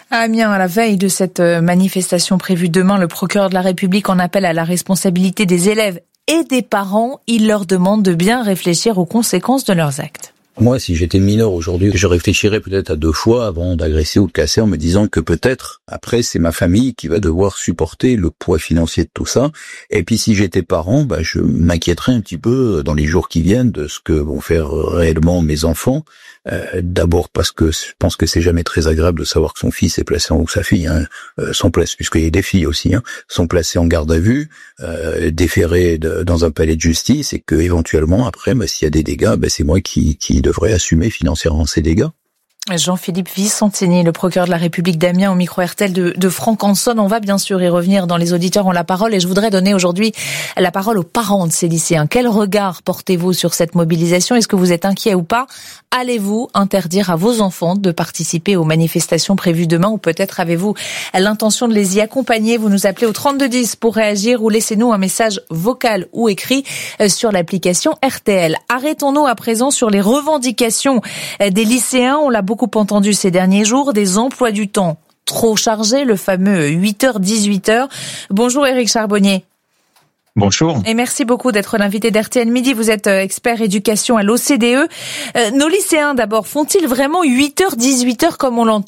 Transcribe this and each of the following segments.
À Amiens, à la veille de cette manifestation prévue demain, le procureur de la République en appelle à la responsabilité des élèves et des parents. Il leur demande de bien réfléchir aux conséquences de leurs actes. Moi, si j'étais mineur aujourd'hui, je réfléchirais peut-être à 2 fois avant d'agresser ou de casser en me disant que peut-être, après, c'est ma famille qui va devoir supporter le poids financier de tout ça. Et puis, si j'étais parent, je m'inquiéterais un petit peu dans les jours qui viennent de ce que vont faire réellement mes enfants. D'abord parce que je pense que c'est jamais très agréable de savoir que son fils est placé ou sa fille, sont placés, puisqu'il y a des filles aussi, sont placés en garde à vue, déférés dans un palais de justice, et que éventuellement après, s'il y a des dégâts, c'est moi qui devrais assumer financièrement ces dégâts. Jean-Philippe Vicentini, le procureur de la République d'Amiens au micro RTL de Franck Hanson. On va bien sûr y revenir dans Les auditeurs ont la parole et je voudrais donner aujourd'hui la parole aux parents de ces lycéens. Quel regard portez-vous sur cette mobilisation? Est-ce que vous êtes inquiet ou pas? Allez-vous interdire à vos enfants de participer aux manifestations prévues demain ou peut-être avez-vous l'intention de les y accompagner? Vous nous appelez au 3210 pour réagir ou laissez-nous un message vocal ou écrit sur l'application RTL. Arrêtons-nous à présent sur les revendications des lycéens. On l'a beaucoup entendu ces derniers jours, des emplois du temps trop chargés, le fameux 8h-18h. Bonjour Éric Charbonnier. Bonjour. Et merci beaucoup d'être l'invité d'RTL Midi. Vous êtes expert éducation à l'OCDE. Nos lycéens d'abord, font-ils vraiment 8h-18h comme on l'entend ?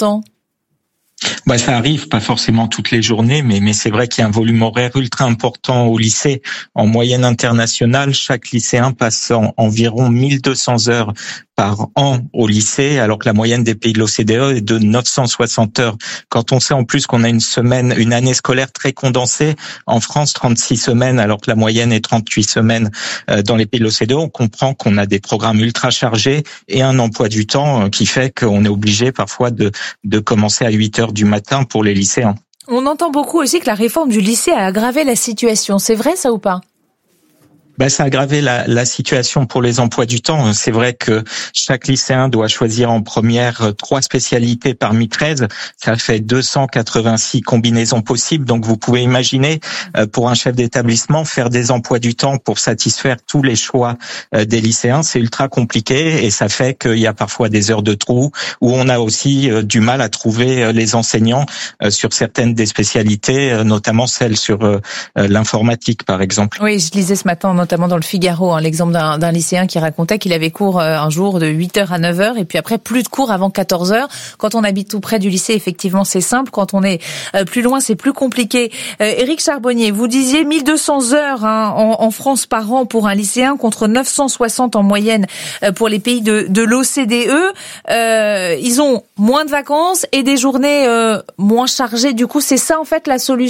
Ça arrive, pas forcément toutes les journées, mais c'est vrai qu'il y a un volume horaire ultra important au lycée. En moyenne internationale, chaque lycéen passe environ 1200 heures par an au lycée, alors que la moyenne des pays de l'OCDE est de 960 heures. Quand on sait en plus qu'on a une année scolaire très condensée, en France 36 semaines, alors que la moyenne est 38 semaines dans les pays de l'OCDE, on comprend qu'on a des programmes ultra chargés et un emploi du temps qui fait qu'on est obligé parfois de commencer à 8 heures du matin pour les lycéens. On entend beaucoup aussi que la réforme du lycée a aggravé la situation. C'est vrai ça ou pas ? Ça a aggravé la situation pour les emplois du temps. C'est vrai que chaque lycéen doit choisir en première 3 spécialités parmi 13. Ça fait 286 combinaisons possibles. Donc vous pouvez imaginer pour un chef d'établissement faire des emplois du temps pour satisfaire tous les choix des lycéens. C'est ultra compliqué et ça fait qu'il y a parfois des heures de trou où on a aussi du mal à trouver les enseignants sur certaines des spécialités, notamment celles sur l'informatique par exemple. Oui, je lisais ce matin notamment dans le Figaro, l'exemple d'un lycéen qui racontait qu'il avait cours un jour de 8h à 9h et puis après plus de cours avant 14h. Quand on habite tout près du lycée, effectivement, c'est simple. Quand on est plus loin, c'est plus compliqué. Éric Charbonnier, vous disiez 1200 heures en France par an pour un lycéen contre 960 en moyenne pour les pays de l'OCDE. Ils ont moins de vacances et des journées moins chargées. Du coup, c'est ça en fait la solution ?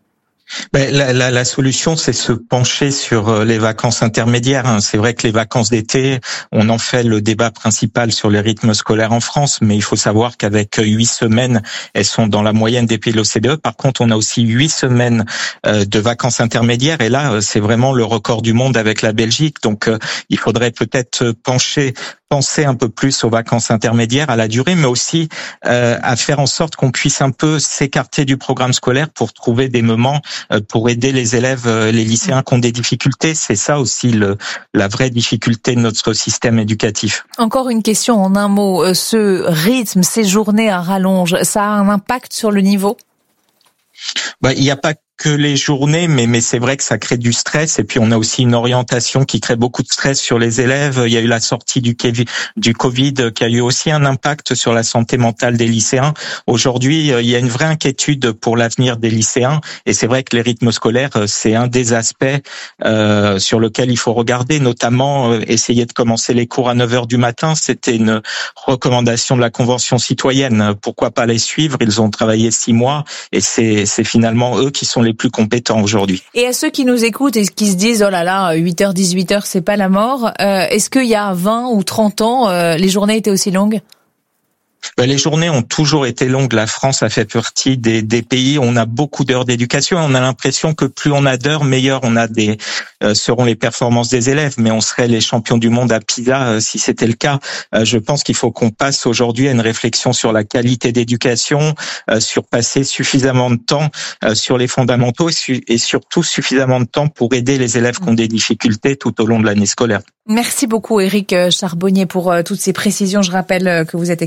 La solution, c'est se pencher sur les vacances intermédiaires. C'est vrai que les vacances d'été, on en fait le débat principal sur les rythmes scolaires en France, mais il faut savoir qu'avec 8 semaines, elles sont dans la moyenne des pays de l'OCDE. Par contre, on a aussi 8 semaines de vacances intermédiaires, et là, c'est vraiment le record du monde avec la Belgique. Donc, il faudrait peut-être penser un peu plus aux vacances intermédiaires, à la durée, mais aussi à faire en sorte qu'on puisse un peu s'écarter du programme scolaire pour trouver des moments pour aider les élèves, les lycéens qui ont des difficultés. C'est ça aussi la vraie difficulté de notre système éducatif. Encore une question en un mot. Ce rythme, ces journées à rallonge, ça a un impact sur le niveau ? Il n'y a pas que les journées, mais c'est vrai que ça crée du stress, et puis on a aussi une orientation qui crée beaucoup de stress sur les élèves. Il y a eu la sortie du Covid qui a eu aussi un impact sur la santé mentale des lycéens. Aujourd'hui, il y a une vraie inquiétude pour l'avenir des lycéens, et c'est vrai que les rythmes scolaires, c'est un des aspects sur lequel il faut regarder, notamment essayer de commencer les cours à 9h du matin. C'était une recommandation de la Convention citoyenne. Pourquoi pas les suivre? Ils ont travaillé 6 mois, et c'est finalement eux qui sont les plus compétents aujourd'hui. Et à ceux qui nous écoutent et qui se disent « Oh là là, 8h, 18h, c'est pas la mort », est-ce qu'il y a 20 ou 30 ans, les journées étaient aussi longues ? Les journées ont toujours été longues. La France a fait partie des pays où on a beaucoup d'heures d'éducation. On a l'impression que plus on a d'heures, meilleur seront les performances des élèves. Mais on serait les champions du monde à Pisa si c'était le cas. Je pense qu'il faut qu'on passe aujourd'hui à une réflexion sur la qualité d'éducation, sur passer suffisamment de temps sur les fondamentaux et surtout suffisamment de temps pour aider les élèves qui ont des difficultés tout au long de l'année scolaire. Merci beaucoup Éric Charbonnier pour toutes ces précisions. Je rappelle que vous êtes expert éducatif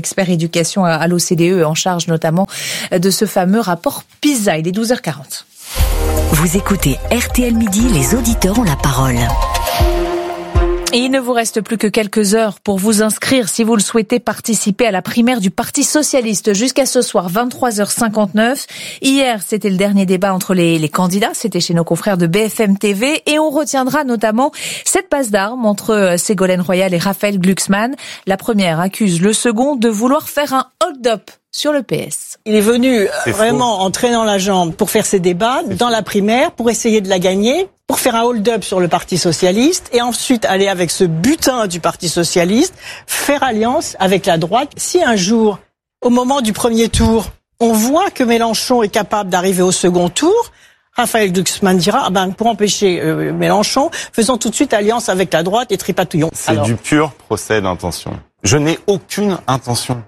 l'éducation à l'OCDE, en charge notamment de ce fameux rapport PISA. Il est 12h40. Vous écoutez RTL Midi, les auditeurs ont la parole. Et il ne vous reste plus que quelques heures pour vous inscrire si vous le souhaitez participer à la primaire du Parti Socialiste jusqu'à ce soir, 23h59. Hier, c'était le dernier débat entre les candidats. C'était chez nos confrères de BFM TV. Et on retiendra notamment cette passe d'armes entre Ségolène Royal et Raphaël Glucksmann. La première accuse le second de vouloir faire un hold-up sur le PS. Il est venu vraiment en traînant la jambe pour faire ses débats dans la primaire, pour essayer de la gagner, pour faire un hold-up sur le Parti Socialiste et ensuite aller avec ce butin du Parti Socialiste, faire alliance avec la droite. Si un jour, au moment du premier tour, on voit que Mélenchon est capable d'arriver au second tour, Raphaël Glucksmann dira, pour empêcher Mélenchon, faisons tout de suite alliance avec la droite et tripatouillons. C'est du pur procès d'intention. Je n'ai aucune intention,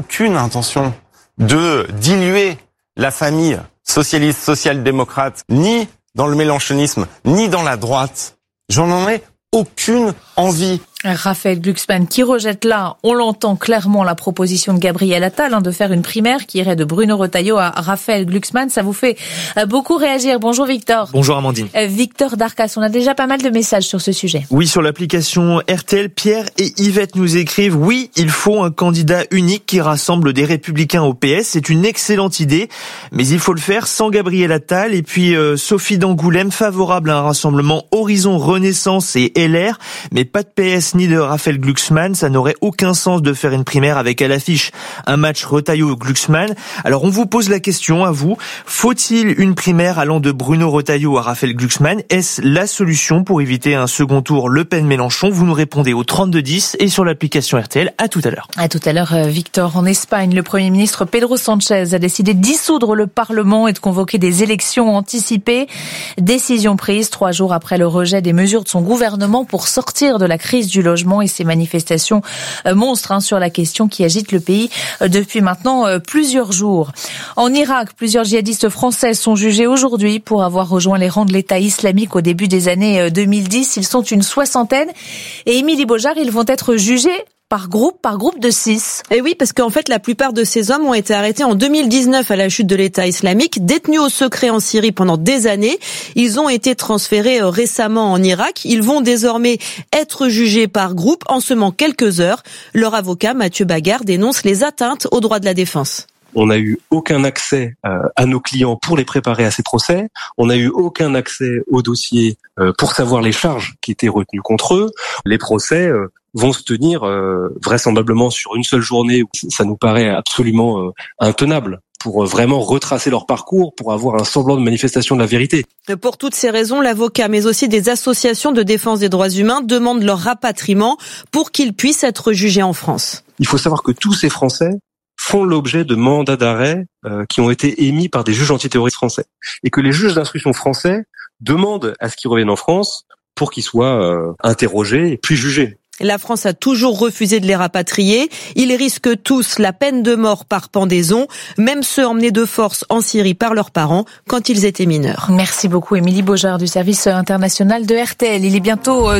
de diluer la famille socialiste, social-démocrate, ni dans le mélenchonisme, ni dans la droite. J'en ai aucune envie. Raphaël Glucksmann qui rejette là, on l'entend clairement, la proposition de Gabriel Attal de faire une primaire qui irait de Bruno Retailleau à Raphaël Glucksmann. Ça vous fait beaucoup réagir. Bonjour Victor. Bonjour Amandine. Victor Darcas, on a déjà pas mal de messages sur ce sujet. Oui, sur l'application RTL, Pierre et Yvette nous écrivent: oui, il faut un candidat unique qui rassemble des républicains au PS. C'est une excellente idée, mais il faut le faire sans Gabriel Attal. Et puis Sophie d'Angoulême, favorable à un rassemblement Horizon, Renaissance et LR, mais pas de PS ni de Raphaël Glucksmann. Ça n'aurait aucun sens de faire une primaire avec à l'affiche un match Retailleau-Glucksmann. Alors on vous pose la question à vous, faut-il une primaire allant de Bruno Retailleau à Raphaël Glucksmann? Est-ce la solution pour éviter un second tour Le Pen-Mélenchon? Vous nous répondez au 3210 et sur l'application RTL. À tout à l'heure. À tout à l'heure, Victor. En Espagne, le Premier ministre Pedro Sánchez a décidé de dissoudre le Parlement et de convoquer des élections anticipées. Décision prise 3 jours après le rejet des mesures de son gouvernement pour sortir de la crise du logement et ces manifestations monstres sur la question qui agite le pays depuis maintenant plusieurs jours. En Irak, plusieurs djihadistes français sont jugés aujourd'hui pour avoir rejoint les rangs de l'État islamique au début des années 2010. Ils sont une 60aine et Émilie Beaujard, ils vont être jugés par groupe de 6. Et oui, parce qu'en fait, la plupart de ces hommes ont été arrêtés en 2019 à la chute de l'État islamique, détenus au secret en Syrie pendant des années. Ils ont été transférés récemment en Irak. Ils vont désormais être jugés par groupe en seulement quelques heures. Leur avocat, Mathieu Bagard, dénonce les atteintes aux droits de la défense. On n'a eu aucun accès à nos clients pour les préparer à ces procès. On n'a eu aucun accès au dossier pour savoir les charges qui étaient retenues contre eux. Les procès vont se tenir vraisemblablement sur une seule journée. Ça nous paraît absolument intenable pour vraiment retracer leur parcours, pour avoir un semblant de manifestation de la vérité. Pour toutes ces raisons, l'avocat, mais aussi des associations de défense des droits humains, demandent leur rapatriement pour qu'ils puissent être jugés en France. Il faut savoir que tous ces Français font l'objet de mandats d'arrêt qui ont été émis par des juges antiterroristes français. Et que les juges d'instruction français demandent à ce qu'ils reviennent en France pour qu'ils soient interrogés et puis jugés. La France a toujours refusé de les rapatrier. Ils risquent tous la peine de mort par pendaison, même ceux emmenés de force en Syrie par leurs parents quand ils étaient mineurs. Merci beaucoup Émilie Beaujard du service international de RTL. Il est bientôt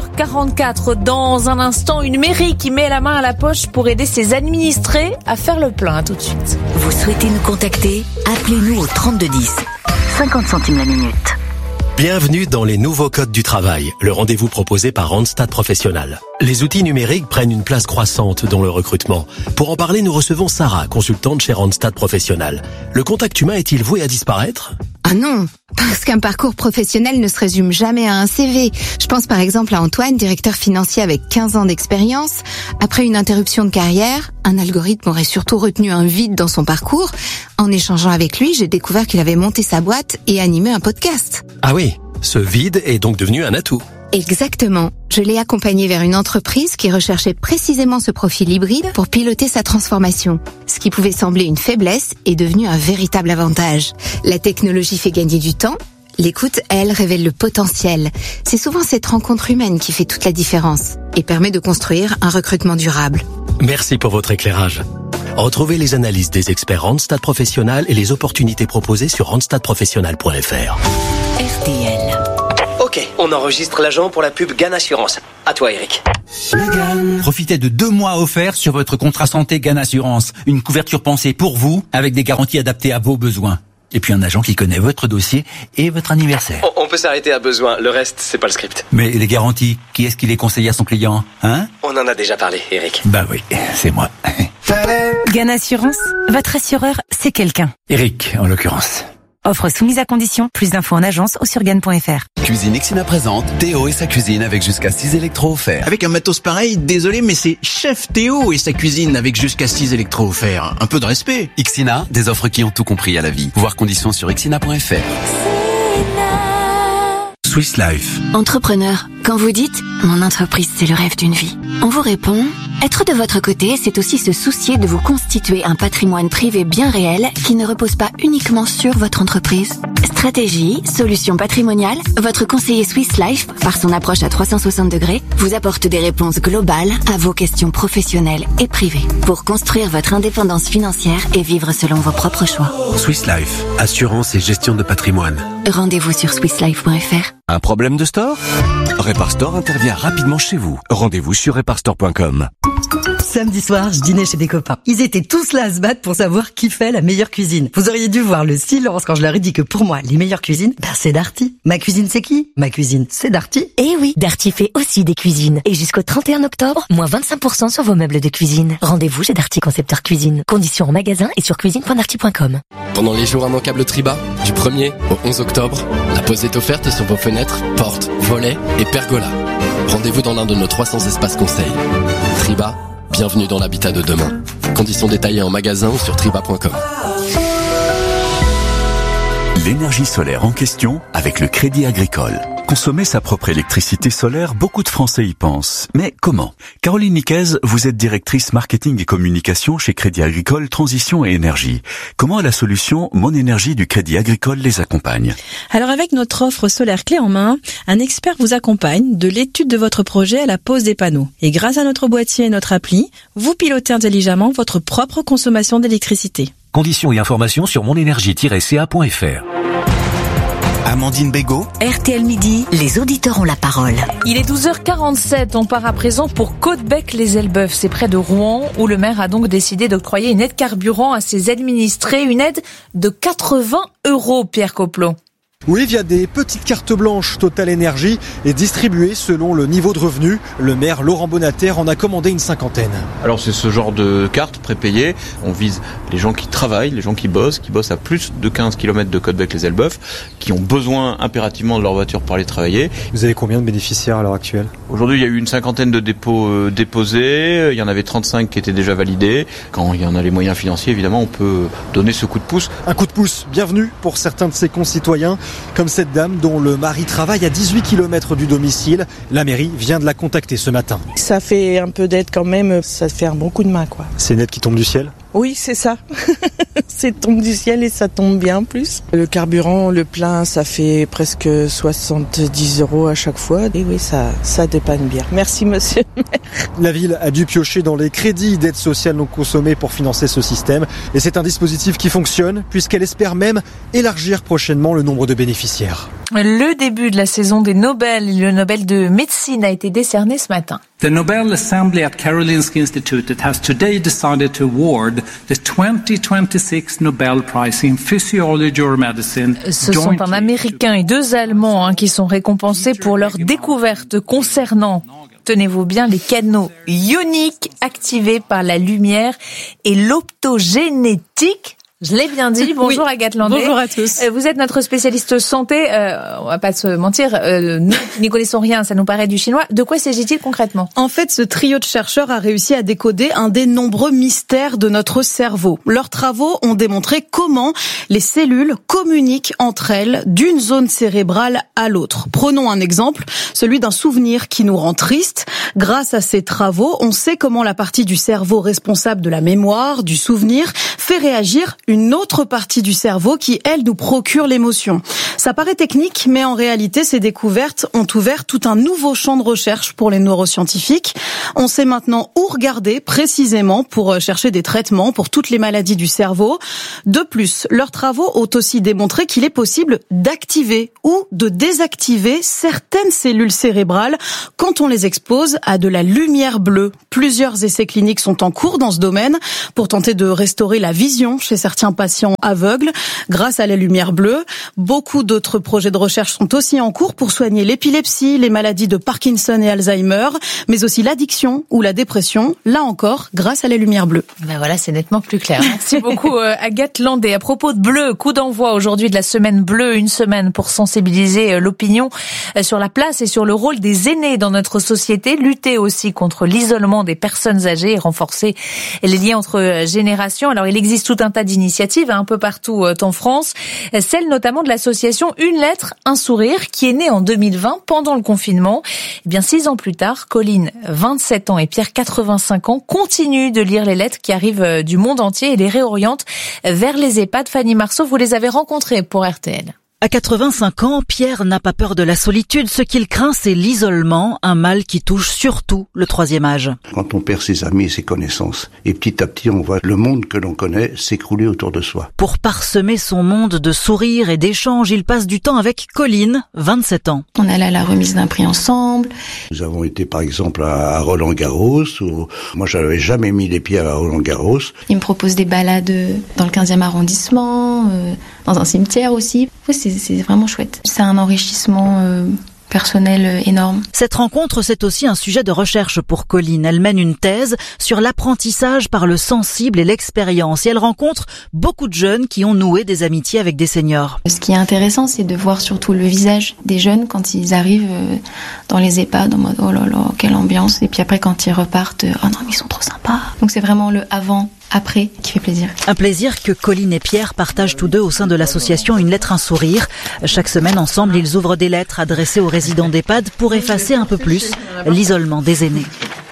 12h44. Dans un instant, une mairie qui met la main à la poche pour aider ses administrés à faire le plein. À tout de suite. Vous souhaitez nous contacter? Appelez-nous au 3210. 50 centimes la minute. Bienvenue dans les nouveaux codes du travail, le rendez-vous proposé par Randstad Professional. Les outils numériques prennent une place croissante dans le recrutement. Pour en parler, nous recevons Sarah, consultante chez Randstad Professional. Le contact humain est-il voué à disparaître? Ah non, parce qu'un parcours professionnel ne se résume jamais à un CV. Je pense par exemple à Antoine, directeur financier avec 15 ans d'expérience. Après une interruption de carrière, un algorithme aurait surtout retenu un vide dans son parcours. En échangeant avec lui, j'ai découvert qu'il avait monté sa boîte et animé un podcast. Ah oui, ce vide est donc devenu un atout. Exactement. Je l'ai accompagné vers une entreprise qui recherchait précisément ce profil hybride pour piloter sa transformation. Ce qui pouvait sembler une faiblesse est devenu un véritable avantage. La technologie fait gagner du temps. L'écoute, elle, révèle le potentiel. C'est souvent cette rencontre humaine qui fait toute la différence et permet de construire un recrutement durable. Merci pour votre éclairage. Retrouvez les analyses des experts Randstad Professional et les opportunités proposées sur randstadprofessional.fr. RTL. Ok, on enregistre l'agent pour la pub GAN Assurance. À toi, Eric. Profitez de 2 mois offerts sur votre contrat santé GAN Assurance. Une couverture pensée pour vous, avec des garanties adaptées à vos besoins. Et puis un agent qui connaît votre dossier et votre anniversaire. On peut s'arrêter à besoin, le reste, c'est pas le script. Mais les garanties, qui est-ce qui les conseille à son client, hein? On en a déjà parlé, Eric. Bah oui, c'est moi. GAN Assurance, votre assureur, c'est quelqu'un. Eric, en l'occurrence. Offre soumise à condition. Plus d'infos en agence ou sur GAN.fr. Cuisine Ixina présente Théo et sa cuisine avec jusqu'à 6 électros offerts. Avec un matos pareil, désolé, mais c'est Chef Théo et sa cuisine avec jusqu'à 6 électros offerts. Un peu de respect. Ixina, des offres qui ont tout compris à la vie. Voir conditions sur ixina.fr. Swiss Life. Entrepreneur, quand vous dites « Mon entreprise, c'est le rêve d'une vie », on vous répond « Être de votre côté, c'est aussi se soucier de vous constituer un patrimoine privé bien réel qui ne repose pas uniquement sur votre entreprise. » Stratégie, solutions patrimoniales, votre conseiller Swiss Life, par son approche à 360 degrés, vous apporte des réponses globales à vos questions professionnelles et privées pour construire votre indépendance financière et vivre selon vos propres choix. Swiss Life, assurance et gestion de patrimoine. Rendez-vous sur swisslife.fr. Un problème de store? Reparstore intervient rapidement chez vous. Rendez-vous sur reparstore.com. Samedi soir, je dînais chez des copains. Ils étaient tous là à se battre pour savoir qui fait la meilleure cuisine. Vous auriez dû voir le silence quand je leur ai dit que pour moi, les meilleures cuisines, c'est Darty. Ma cuisine, c'est qui? Ma cuisine, c'est Darty. Eh oui, Darty fait aussi des cuisines. Et jusqu'au 31 octobre, moins 25% sur vos meubles de cuisine. Rendez-vous chez Darty Concepteur Cuisine. Conditions en magasin et sur cuisine.darty.com. Pendant les jours immanquables Triba, du 1er au 11 octobre, la pause est offerte sur vos fenêtres, portes, volets et pergolas. Rendez-vous dans l'un de nos 300 espaces conseils. Triba, bienvenue dans l'habitat de demain. Conditions détaillées en magasin ou sur triba.com. L'énergie solaire en question avec le Crédit Agricole. Consommer sa propre électricité solaire, beaucoup de Français y pensent. Mais comment? Caroline Niquez, vous êtes directrice marketing et communication chez Crédit Agricole Transition et Énergie. Comment la solution Mon Énergie du Crédit Agricole les accompagne? Alors avec notre offre solaire clé en main, un expert vous accompagne de l'étude de votre projet à la pose des panneaux. Et grâce à notre boîtier et notre appli, vous pilotez intelligemment votre propre consommation d'électricité. Conditions et informations sur monénergie-ca.fr. Amandine Bégaud. RTL Midi, les auditeurs ont la parole. Il est 12h47, on part à présent pour Caudebec-les-Elbeuf, c'est près de Rouen, où le maire a donc décidé d'octroyer une aide carburant à ses administrés, une aide de 80 €, Pierre Coplot. Oui, via des petites cartes blanches Total Énergie et distribuées selon le niveau de revenu. Le maire Laurent Bonater en a commandé une 50aine. Alors c'est ce genre de carte prépayée. On vise les gens qui travaillent, les gens qui bossent à plus de 15 km de Caudebec-les-Elbeuf, qui ont besoin impérativement de leur voiture pour aller travailler. Vous avez combien de bénéficiaires à l'heure actuelle? Aujourd'hui, il y a eu une 50aine de dépôts déposés. Il y en avait 35 qui étaient déjà validés. Quand il y en a les moyens financiers, évidemment, on peut donner ce coup de pouce. Un coup de pouce bienvenu pour certains de ses concitoyens. Comme cette dame dont le mari travaille à 18 km du domicile. La mairie vient de la contacter ce matin. Ça fait un peu d'aide quand même, ça fait un bon coup de main, quoi. C'est une aide qui tombe du ciel? Oui, c'est ça. C'est tombe du ciel et ça tombe bien en plus. Le carburant, le plein, ça fait presque 70 € à chaque fois. Et oui, ça dépanne bien. Merci, monsieur le maire. La ville a dû piocher dans les crédits d'aide sociale non consommée pour financer ce système. Et c'est un dispositif qui fonctionne puisqu'elle espère même élargir prochainement le nombre de bénéficiaires. Le début de la saison des Nobel, le Nobel de médecine a été décerné ce matin. The Nobel Assembly at Karolinska Institutet has today decided to award the 2026 Nobel Prize in Physiology or Medicine. Ce sont un Américain et 2 Allemands qui sont récompensés pour leur découverte concernant, tenez-vous bien, les canaux ioniques activés par la lumière et l'optogénétique. Je l'ai bien dit. Bonjour oui. Agathe Landais. Bonjour à tous. Vous êtes notre spécialiste santé. On va pas se mentir. Nous qui n'y connaissons rien, ça nous paraît du chinois. De quoi s'agit-il concrètement? En fait, ce trio de chercheurs a réussi à décoder un des nombreux mystères de notre cerveau. Leurs travaux ont démontré comment les cellules communiquent entre elles d'une zone cérébrale à l'autre. Prenons un exemple, celui d'un souvenir qui nous rend triste. Grâce à ces travaux, on sait comment la partie du cerveau responsable de la mémoire, du souvenir, fait réagir une autre partie du cerveau qui, elle, nous procure l'émotion. Ça paraît technique, mais en réalité, ces découvertes ont ouvert tout un nouveau champ de recherche pour les neuroscientifiques. On sait maintenant où regarder précisément pour chercher des traitements pour toutes les maladies du cerveau. De plus, leurs travaux ont aussi démontré qu'il est possible d'activer ou de désactiver certaines cellules cérébrales quand on les expose à de la lumière bleue. Plusieurs essais cliniques sont en cours dans ce domaine pour tenter de restaurer la vision chez certains patients aveugles grâce à la lumière bleue. Beaucoup d'autres projets de recherche sont aussi en cours pour soigner l'épilepsie, les maladies de Parkinson et Alzheimer, mais aussi l'addiction ou la dépression, là encore grâce à la lumière bleue. Ben voilà, c'est nettement plus clair. Merci beaucoup Agathe Landé. À propos de bleu, coup d'envoi aujourd'hui de la semaine bleue, une semaine pour sensibiliser l'opinion sur la place et sur le rôle des aînés dans notre société, lutter aussi contre l'isolement des personnes âgées et renforcer les liens entre générations. Alors il existe tout un tas d'initiatives un peu partout en France, celle notamment de l'association Une lettre, un sourire qui est née en 2020 pendant le confinement. Et bien 6 ans plus tard, Colline, 27 ans et Pierre, 85 ans, continuent de lire les lettres qui arrivent du monde entier et les réorientent vers les EHPAD. Fanny Marceau, vous les avez rencontrés pour RTL. À 85 ans, Pierre n'a pas peur de la solitude. Ce qu'il craint, c'est l'isolement, un mal qui touche surtout le 3e âge. Quand on perd ses amis et ses connaissances, et petit à petit on voit le monde que l'on connaît s'écrouler autour de soi. Pour parsemer son monde de sourires et d'échanges, il passe du temps avec Colline, 27 ans. On allait à la remise d'un prix ensemble. Nous avons été par exemple à Roland-Garros, où moi je n'avais jamais mis les pieds à Roland-Garros. Il me propose des balades dans le 15e arrondissement, dans un cimetière aussi. Oui, c'est vraiment chouette. C'est un enrichissement personnel énorme. Cette rencontre, c'est aussi un sujet de recherche pour Colline. Elle mène une thèse sur l'apprentissage par le sensible et l'expérience. Et elle rencontre beaucoup de jeunes qui ont noué des amitiés avec des seniors. Ce qui est intéressant, c'est de voir surtout le visage des jeunes quand ils arrivent dans les EHPAD en mode oh là là, quelle ambiance. Et puis après, quand ils repartent, oh non, mais ils sont trop sympas. Donc c'est vraiment le avant-après qui fait plaisir. Un plaisir que Colline et Pierre partagent tous deux au sein de l'association Une lettre, un sourire. Chaque semaine, ensemble, ils ouvrent des lettres adressées aux résidents d'EHPAD pour effacer un peu plus l'isolement des aînés.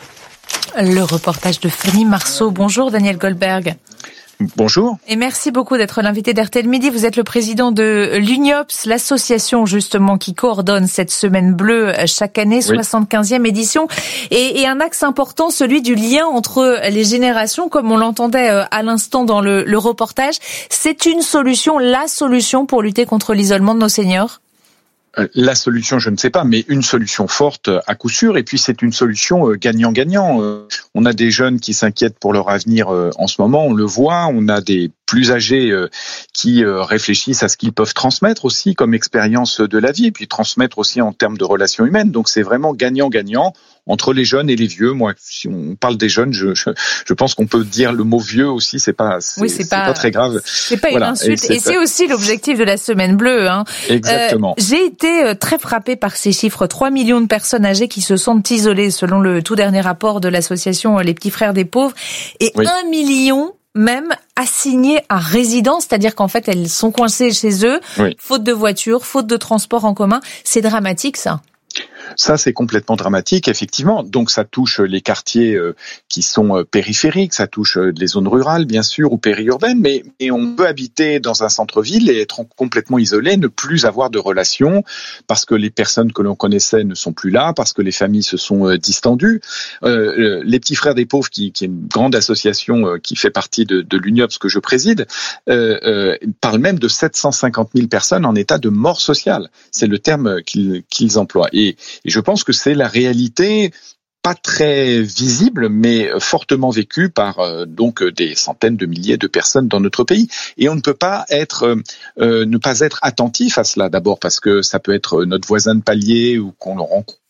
Le reportage de Fanny Marceau. Bonjour Daniel Goldberg. Bonjour. Et merci beaucoup d'être l'invité d'RTL Midi. Vous êtes le président de l'UNIOPS, l'association justement qui coordonne cette semaine bleue chaque année, 75e édition. Et un axe important, celui du lien entre les générations, comme on l'entendait à l'instant dans le reportage. C'est une solution, la solution pour lutter contre l'isolement de nos seniors ? La solution, je ne sais pas, mais une solution forte à coup sûr. Et puis c'est une solution gagnant-gagnant. On a des jeunes qui s'inquiètent pour leur avenir en ce moment, on le voit. On a des plus âgés qui réfléchissent à ce qu'ils peuvent transmettre aussi comme expérience de la vie, et puis transmettre aussi en termes de relations humaines. Donc c'est vraiment gagnant-gagnant entre les jeunes et les vieux. Moi, si on parle des jeunes, je pense qu'on peut dire le mot vieux aussi. C'est pas très grave. C'est pas une insulte. Et c'est aussi l'objectif de la semaine bleue. Hein. Exactement. J'ai été très frappée par ces chiffres. 3 millions de personnes âgées qui se sentent isolées, selon le tout dernier rapport de l'association Les Petits Frères des Pauvres, et 1 million même assignées à résidence, c'est-à-dire qu'en fait elles sont coincées chez eux, faute de voiture, faute de transport en commun. C'est dramatique ça. Ça, c'est complètement dramatique, effectivement. Donc, ça touche les quartiers qui sont périphériques, ça touche les zones rurales, bien sûr, ou périurbaines, mais on peut habiter dans un centre-ville et être complètement isolé, ne plus avoir de relations, parce que les personnes que l'on connaissait ne sont plus là, parce que les familles se sont distendues. Les Petits Frères des Pauvres, qui est une grande association qui fait partie de l'UNIOPS que je préside, parle même de 750 000 personnes en état de mort sociale. C'est le terme qu'ils emploient. Et je pense que c'est la réalité pas très visible, mais fortement vécue par donc des centaines de milliers de personnes dans notre pays. Et on ne peut pas ne pas être attentif à cela. D'abord parce que ça peut être notre voisin de palier ou qu'on le rencontre.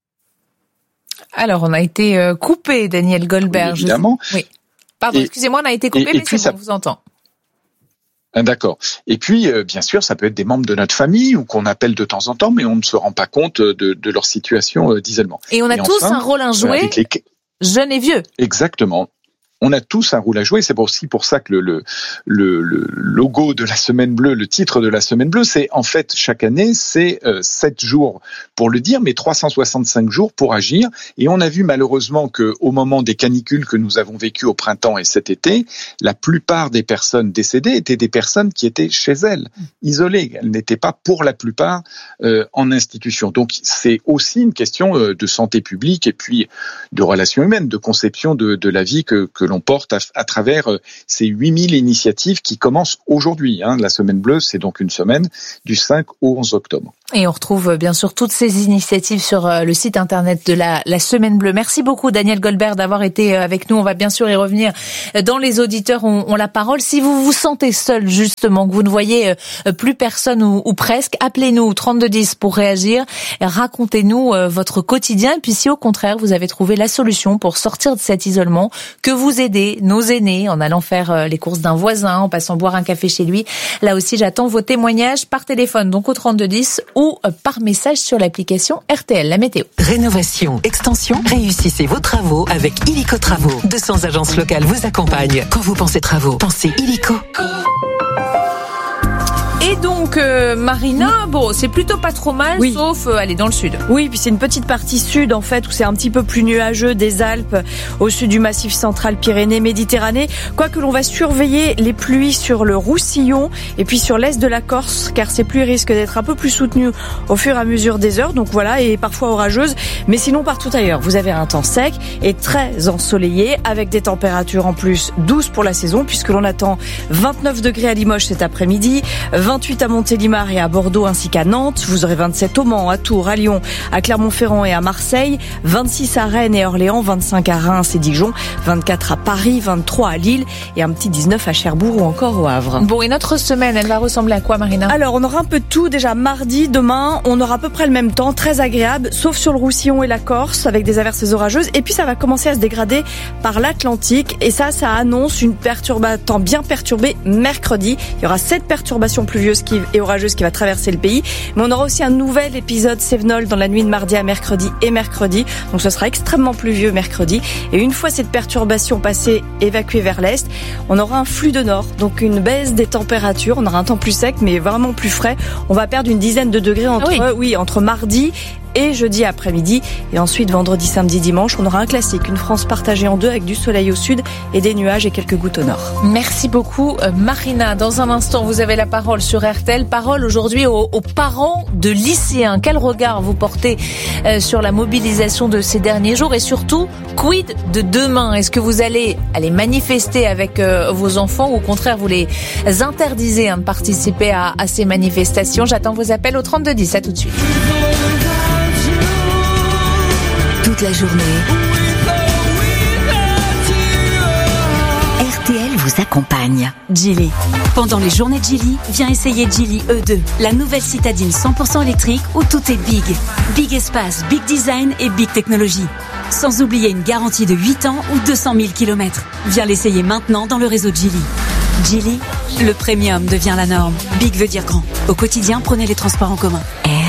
Alors, on a été coupé, Daniel Goldberg. Oui, évidemment. Oui. Pardon, excusez-moi, on a été coupé, mais c'est bon, on vous entend. D'accord. Et puis, bien sûr, ça peut être des membres de notre famille ou qu'on appelle de temps en temps, mais on ne se rend pas compte de leur situation d'isolement. Et on a tous un rôle à jouer, jeunes et vieux. Exactement. on a tous un rôle à jouer. C'est aussi pour ça que le logo de la Semaine Bleue, le titre de la Semaine Bleue, c'est en fait chaque année, c'est 7 jours pour le dire, mais 365 jours pour agir. Et on a vu malheureusement que au moment des canicules que nous avons vécues au printemps et cet été, la plupart des personnes décédées étaient des personnes qui étaient chez elles, isolées. Elles n'étaient pas pour la plupart en institution. Donc c'est aussi une question de santé publique et puis de relations humaines, de conception de la vie que l'on porte à travers ces 8000 initiatives qui commencent aujourd'hui. La Semaine Bleue, c'est donc une semaine du 5 au 11 octobre. Et on retrouve bien sûr toutes ces initiatives sur le site internet de la Semaine Bleue. Merci beaucoup Daniel Goldberg d'avoir été avec nous. On va bien sûr y revenir. Dans les auditeurs ont la parole. Si vous vous sentez seul justement, que vous ne voyez plus personne ou presque, appelez-nous 3210 pour réagir. Racontez-nous votre quotidien. Et puis si au contraire vous avez trouvé la solution pour sortir de cet isolement, que vous aidez nos aînés en allant faire les courses d'un voisin, en passant boire un café chez lui. Là aussi j'attends vos témoignages par téléphone, donc au 3210 ou par message sur l'application RTL. La météo. Rénovation, extension, réussissez vos travaux avec Illico Travaux. 200 agences locales vous accompagnent. Quand vous pensez travaux, pensez Illico. Et donc, Marina, bon, c'est plutôt pas trop mal, oui. Sauf aller dans le sud. Oui, puis c'est une petite partie sud, en fait, où c'est un petit peu plus nuageux des Alpes, au sud du Massif central Pyrénées-Méditerranée. Quoique l'on va surveiller les pluies sur le Roussillon et puis sur l'est de la Corse, car ces pluies risquent d'être un peu plus soutenues au fur et à mesure des heures, donc voilà, et parfois orageuses. Mais sinon, partout ailleurs, vous avez un temps sec et très ensoleillé, avec des températures en plus douces pour la saison, puisque l'on attend 29 degrés à Limoges cet après-midi, 28 à Montélimar et à Bordeaux ainsi qu'à Nantes. Vous aurez 27 au Mans, à Tours, à Lyon, à Clermont-Ferrand et à Marseille. 26 à Rennes et Orléans, 25 à Reims et Dijon, 24 à Paris, 23 à Lille et un petit 19 à Cherbourg ou encore au Havre. Bon, et notre semaine, elle va ressembler à quoi, Marina ? Alors, on aura un peu de tout. Déjà, mardi, demain, on aura à peu près le même temps, très agréable, sauf sur le Roussillon et la Corse, avec des averses orageuses. Et puis, ça va commencer à se dégrader par l'Atlantique. Et ça annonce une temps bien perturbé mercredi. Il y aura 7 perturbations pluvieuse et orageuse qui va traverser le pays. Mais on aura aussi un nouvel épisode Cévenol dans la nuit de mardi à mercredi et mercredi. Donc ce sera extrêmement pluvieux mercredi. Et une fois cette perturbation passée, évacuée vers l'est, on aura un flux de nord. Donc une baisse des températures. On aura un temps plus sec mais vraiment plus frais. On va perdre une dizaine de degrés entre mardi et jeudi après-midi. Et ensuite, vendredi, samedi, dimanche, on aura un classique, une France partagée en deux avec du soleil au sud et des nuages et quelques gouttes au nord. Merci beaucoup, Marina. Dans un instant, vous avez la parole sur RTL. Parole aujourd'hui aux parents de lycéens. Quel regard vous portez sur la mobilisation de ces derniers jours et surtout, quid de demain ? Est-ce que vous allez manifester avec vos enfants ou au contraire, vous les interdisez de participer à ces manifestations ? J'attends vos appels au 3210. À tout de suite. Toute la journée, RTL vous accompagne. Geely. Pendant les journées de Geely, viens essayer Geely E2, la nouvelle citadine 100% électrique où tout est big. Big espace, big design et big technologie. Sans oublier une garantie de 8 ans ou 200 000 km. Viens l'essayer maintenant dans le réseau de Geely. Geely, le premium devient la norme. Big veut dire grand. Au quotidien, prenez les transports en commun.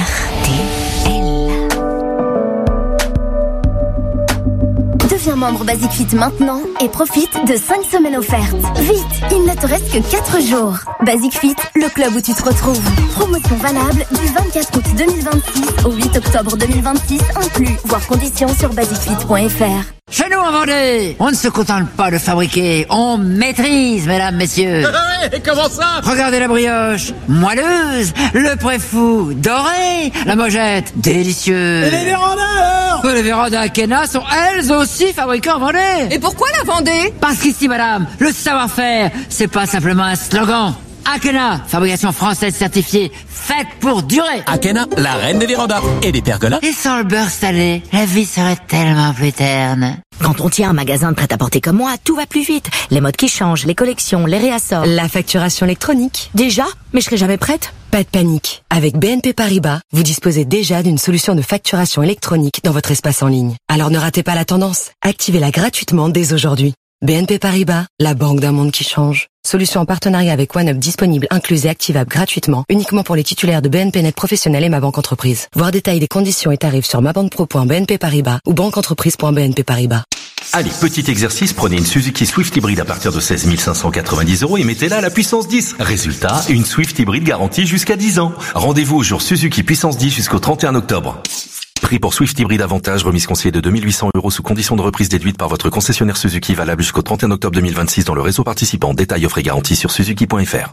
Deviens membre Basic Fit maintenant et profite de 5 semaines offertes. Vite, il ne te reste que 4 jours. Basic Fit, le club où tu te retrouves. Promotion valable du 24 août 2026 au 8 octobre 2026 inclus. Voir conditions sur basicfit.fr. Chez nous en Vendée, on ne se contente pas de fabriquer, on maîtrise, mesdames, messieurs. Et comment ça ? Regardez la brioche, moelleuse, le préfou, doré, la mojette, délicieuse. Et les vérandas alors ? Les vérandas Akena sont elles aussi fabriquées en Vendée. Et pourquoi la Vendée ? Parce qu'ici, madame, le savoir-faire, c'est pas simplement un slogan. Akena, fabrication française certifiée, faite pour durer. Akena, la reine des vérandas et des pergolas. Et sans le beurre salé, la vie serait tellement plus terne. Quand on tient un magasin de prêt-à-porter comme moi, tout va plus vite. Les modes qui changent, les collections, les réassorts. La facturation électronique. Déjà ? Mais je serai jamais prête. Pas de panique. Avec BNP Paribas, vous disposez déjà d'une solution de facturation électronique dans votre espace en ligne. Alors ne ratez pas la tendance. Activez-la gratuitement dès aujourd'hui. BNP Paribas, la banque d'un monde qui change. Solution en partenariat avec OneUp disponible, incluse et activable gratuitement, uniquement pour les titulaires de BNP Net Professionnel et Ma Banque Entreprise. Voir détail des conditions et tarifs sur mabanquepro.bnp Paribas ou banqueentreprise.bnp Paribas. Allez, petit exercice, prenez une Suzuki Swift hybride à partir de 16 590 € et mettez-la à la puissance 10. Résultat, une Swift hybride garantie jusqu'à 10 ans. Rendez-vous au jour Suzuki puissance 10 jusqu'au 31 octobre. Prix pour Swift hybride avantage, remise conseillée de 2 800 € sous condition de reprise déduite par votre concessionnaire Suzuki, valable jusqu'au 31 octobre 2026 dans le réseau participant. Détails, offres et garanties sur suzuki.fr.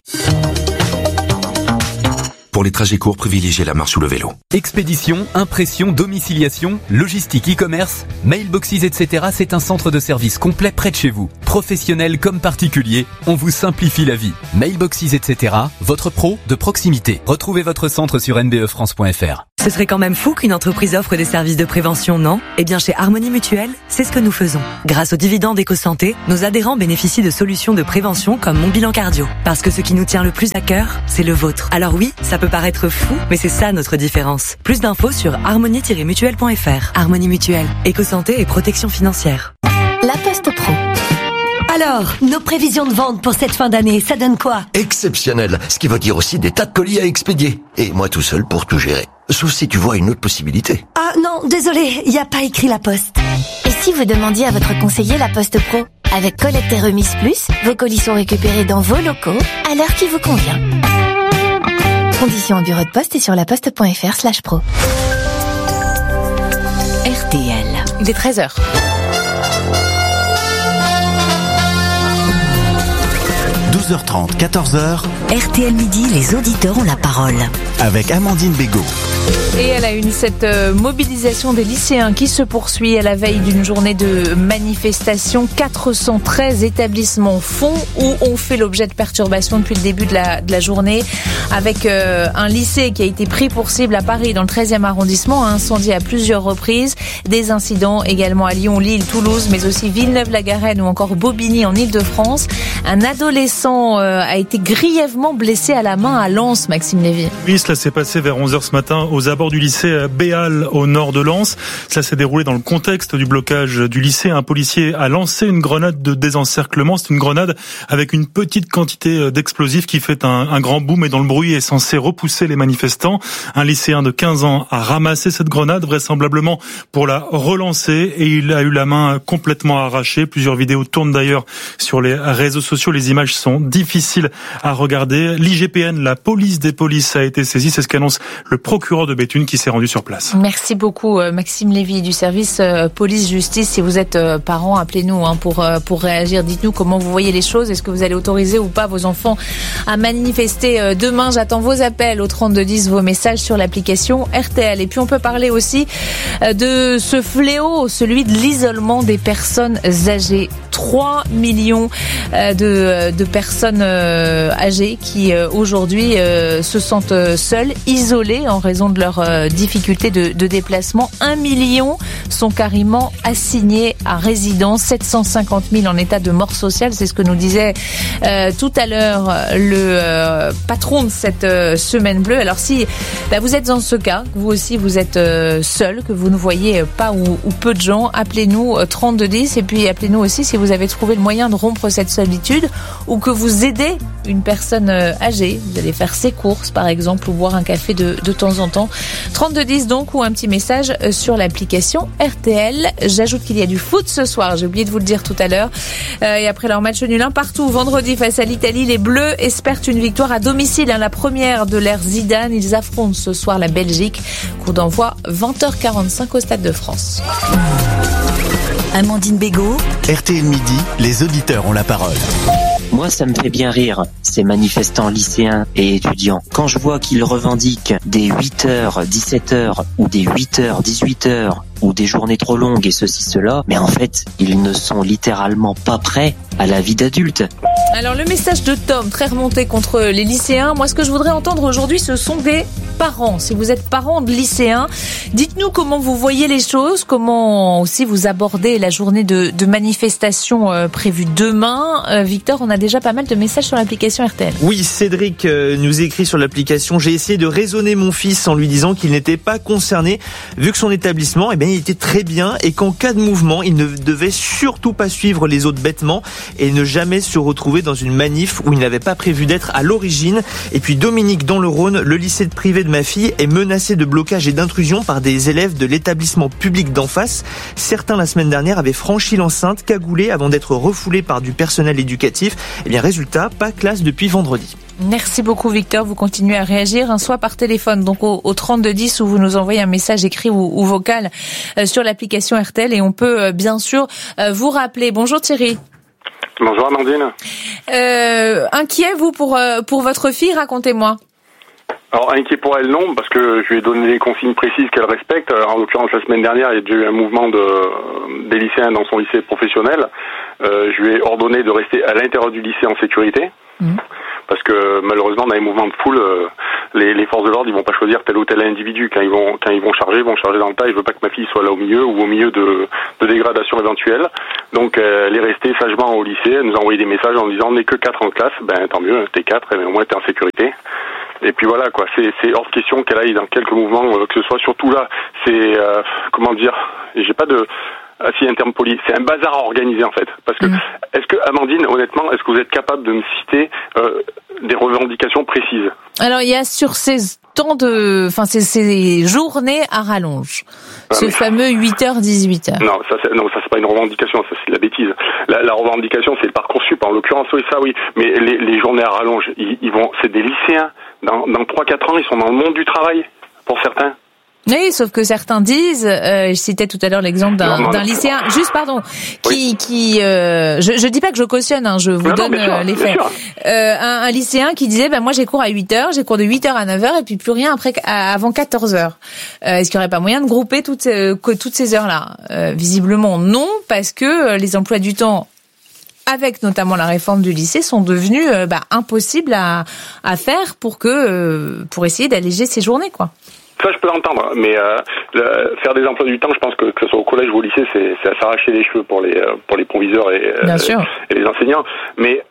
Pour les trajets courts, privilégiez la marche ou le vélo. Expédition, impression, domiciliation, logistique, e-commerce, mailboxes, etc. C'est un centre de service complet près de chez vous. Professionnels comme particuliers, on vous simplifie la vie. Mailboxes, etc. Votre pro de proximité. Retrouvez votre centre sur nbefrance.fr. Ce serait quand même fou qu'une entreprise offre des services de prévention, non ? Eh bien, chez Harmonie Mutuelle, c'est ce que nous faisons. Grâce aux dividendes Éco-Santé, nos adhérents bénéficient de solutions de prévention comme Mon Bilan Cardio. Parce que ce qui nous tient le plus à cœur, c'est le vôtre. Alors oui, ça peut paraître fou, mais c'est ça notre différence. Plus d'infos sur harmonie-mutuelle.fr. Harmonie Mutuelle, Éco-Santé et protection financière. La Poste Pro. Alors, nos prévisions de vente pour cette fin d'année, ça donne quoi ? Exceptionnel, ce qui veut dire aussi des tas de colis à expédier. Et moi tout seul pour tout gérer. Sauf si tu vois une autre possibilité. Ah non, désolé, il n'y a pas écrit La Poste. Et si vous demandiez à votre conseiller La Poste Pro ? Avec Collecte et Remise Plus, vos colis sont récupérés dans vos locaux, à l'heure qui vous convient. Conditions en bureau de poste et sur laposte.fr/pro. RTL. Il est 13h. – 12h30, 14h. RTL Midi, les auditeurs ont la parole. Avec Amandine Bégaud. Et elle a une cette mobilisation des lycéens qui se poursuit à la veille d'une journée de manifestation. 413 établissements font ou ont fait l'objet de perturbations depuis le début de la journée, avec un lycée qui a été pris pour cible à Paris dans le 13e arrondissement, incendié à plusieurs reprises. Des incidents également à Lyon, Lille, Toulouse, mais aussi Villeneuve-la-Garenne ou encore Bobigny en Île-de-France. Un adolescent a été grièvement blessé à la main à Lens, Maxime Lévy. Oui, cela s'est passé vers 11h ce matin aux abords du lycée Béal au nord de Lens. Cela s'est déroulé dans le contexte du blocage du lycée. Un policier a lancé une grenade de désencerclement. C'est une grenade avec une petite quantité d'explosifs qui fait un grand boom et dont le bruit est censé repousser les manifestants. Un lycéen de 15 ans a ramassé cette grenade, vraisemblablement pour la relancer, et il a eu la main complètement arrachée. Plusieurs vidéos tournent d'ailleurs sur les réseaux sociaux. Les images sont difficiles à regarder. L'IGPN, la police des polices, a été saisie. C'est ce qu'annonce le procureur de Béthune qui s'est rendu sur place. Merci beaucoup Maxime Lévy du service police-justice. Si vous êtes parents, appelez-nous pour réagir. Dites-nous comment vous voyez les choses. Est-ce que vous allez autoriser ou pas vos enfants à manifester demain? J'attends vos appels au 3210, vos messages sur l'application RTL. Et puis on peut parler aussi de ce fléau, celui de l'isolement des personnes âgées. 3 millions de personnes âgées qui aujourd'hui se sentent seules, isolées en raison de leurs difficultés de déplacement. 1 million sont carrément assignés à résidence, 750 000 en état de mort sociale, c'est ce que nous disait tout à l'heure le patron de cette semaine bleue. Alors si vous êtes dans ce cas, vous aussi vous êtes seul, que vous ne voyez pas ou peu de gens, appelez-nous 3210 et puis appelez-nous aussi si vous avez trouvé le moyen de rompre cette solitude ou que vous aidez une personne âgée. Vous allez faire ses courses par exemple ou boire un café de temps en temps. 3210 donc, ou un petit message sur l'application RTL. J'ajoute qu'il y a du foot ce soir, j'ai oublié de vous le dire tout à l'heure. Et après leur match nul un partout vendredi face à l'Italie, les Bleus espèrent une victoire à domicile, la première de l'ère Zidane. Ils affrontent ce soir la Belgique. Coup d'envoi 20h45 au Stade de France. Amandine Bégaud. RTL Midi, les auditeurs ont la parole. Moi, ça me fait bien rire, ces manifestants lycéens et étudiants. Quand je vois qu'ils revendiquent des 8h, 17h ou des 8h, 18h ou des journées trop longues et ceci, cela, mais en fait, ils ne sont littéralement pas prêts à la vie d'adulte. Alors le message de Tom, très remonté contre les lycéens. Moi, ce que je voudrais entendre aujourd'hui, ce sont des parents. Si vous êtes parents de lycéens, dites-nous comment vous voyez les choses, comment aussi vous abordez la journée de manifestation prévue demain. Victor, on a déjà pas mal de messages sur l'application RTL. Oui, Cédric nous écrit sur l'application: j'ai essayé de raisonner mon fils en lui disant qu'il n'était pas concerné, vu que son établissement, il était très bien et qu'en cas de mouvement, il ne devait surtout pas suivre les autres bêtement et ne jamais se retrouver dans une manif où il n'avait pas prévu d'être à l'origine. Et puis Dominique dans le Rhône, le lycée privé de de ma fille est menacé de blocage et d'intrusion par des élèves de l'établissement public d'en face. Certains, la semaine dernière, avaient franchi l'enceinte, cagoulés, avant d'être refoulés par du personnel éducatif. Eh bien, résultat, pas classe depuis vendredi. Merci beaucoup Victor, vous continuez à réagir, soit par téléphone, donc au 3210, où vous nous envoyez un message écrit ou vocal sur l'application RTL, et on peut bien sûr vous rappeler. Bonjour Thierry. Bonjour Amandine. Inquiet vous pour votre fille, racontez-moi. Alors inquiet pour elle non, parce que je lui ai donné des consignes précises qu'elle respecte. En l'occurrence la semaine dernière, il y a déjà eu un mouvement des lycéens dans son lycée professionnel. Je lui ai ordonné de rester à l'intérieur du lycée en sécurité. Parce que malheureusement dans les mouvements de foule, les forces de l'ordre ils vont pas choisir tel ou tel individu. Quand ils vont charger dans le tas. Je veux pas que ma fille soit là au milieu ou au milieu de dégradations éventuelles. Donc elle est restée sagement au lycée. Elle nous a envoyé des messages en disant on n'est que 4 en classe. Ben tant mieux, t'es 4, mais au moins t'es en sécurité. Et puis voilà quoi, c'est hors de question qu'elle aille dans quelques mouvements que ce soit. Surtout là, c'est comment dire, j'ai pas de si un terme poli, c'est un bazar à organiser en fait. Parce que est-ce que Amandine, honnêtement, est-ce que vous êtes capable de me citer des revendications précises? Alors il y a sur ces ces journées à rallonge, fameux 8h 18h. Non, ça c'est pas une revendication, ça c'est de la bêtise. La revendication c'est le Parcoursup en l'occurrence, oui ça oui, mais les journées à rallonge, ils vont, c'est des lycéens dans 3-4 ans, ils sont dans le monde du travail pour certains. Oui, sauf que certains disent, je citais tout à l'heure l'exemple d'un lycéen, je dis pas que je cautionne, je vous donne les faits. Un lycéen qui disait, moi j'ai cours à 8h, j'ai cours de 8h à 9h et puis plus rien avant 14h. Est-ce qu'il n'y aurait pas moyen de grouper toutes ces heures-là? Visiblement non, parce que les emplois du temps, avec notamment la réforme du lycée, sont devenus impossibles à faire pour essayer d'alléger ces journées, quoi. Ça, je peux l'entendre, mais faire des emplois du temps, je pense que ce soit au collège ou au lycée, c'est à s'arracher les cheveux pour les proviseurs et les enseignants. Mais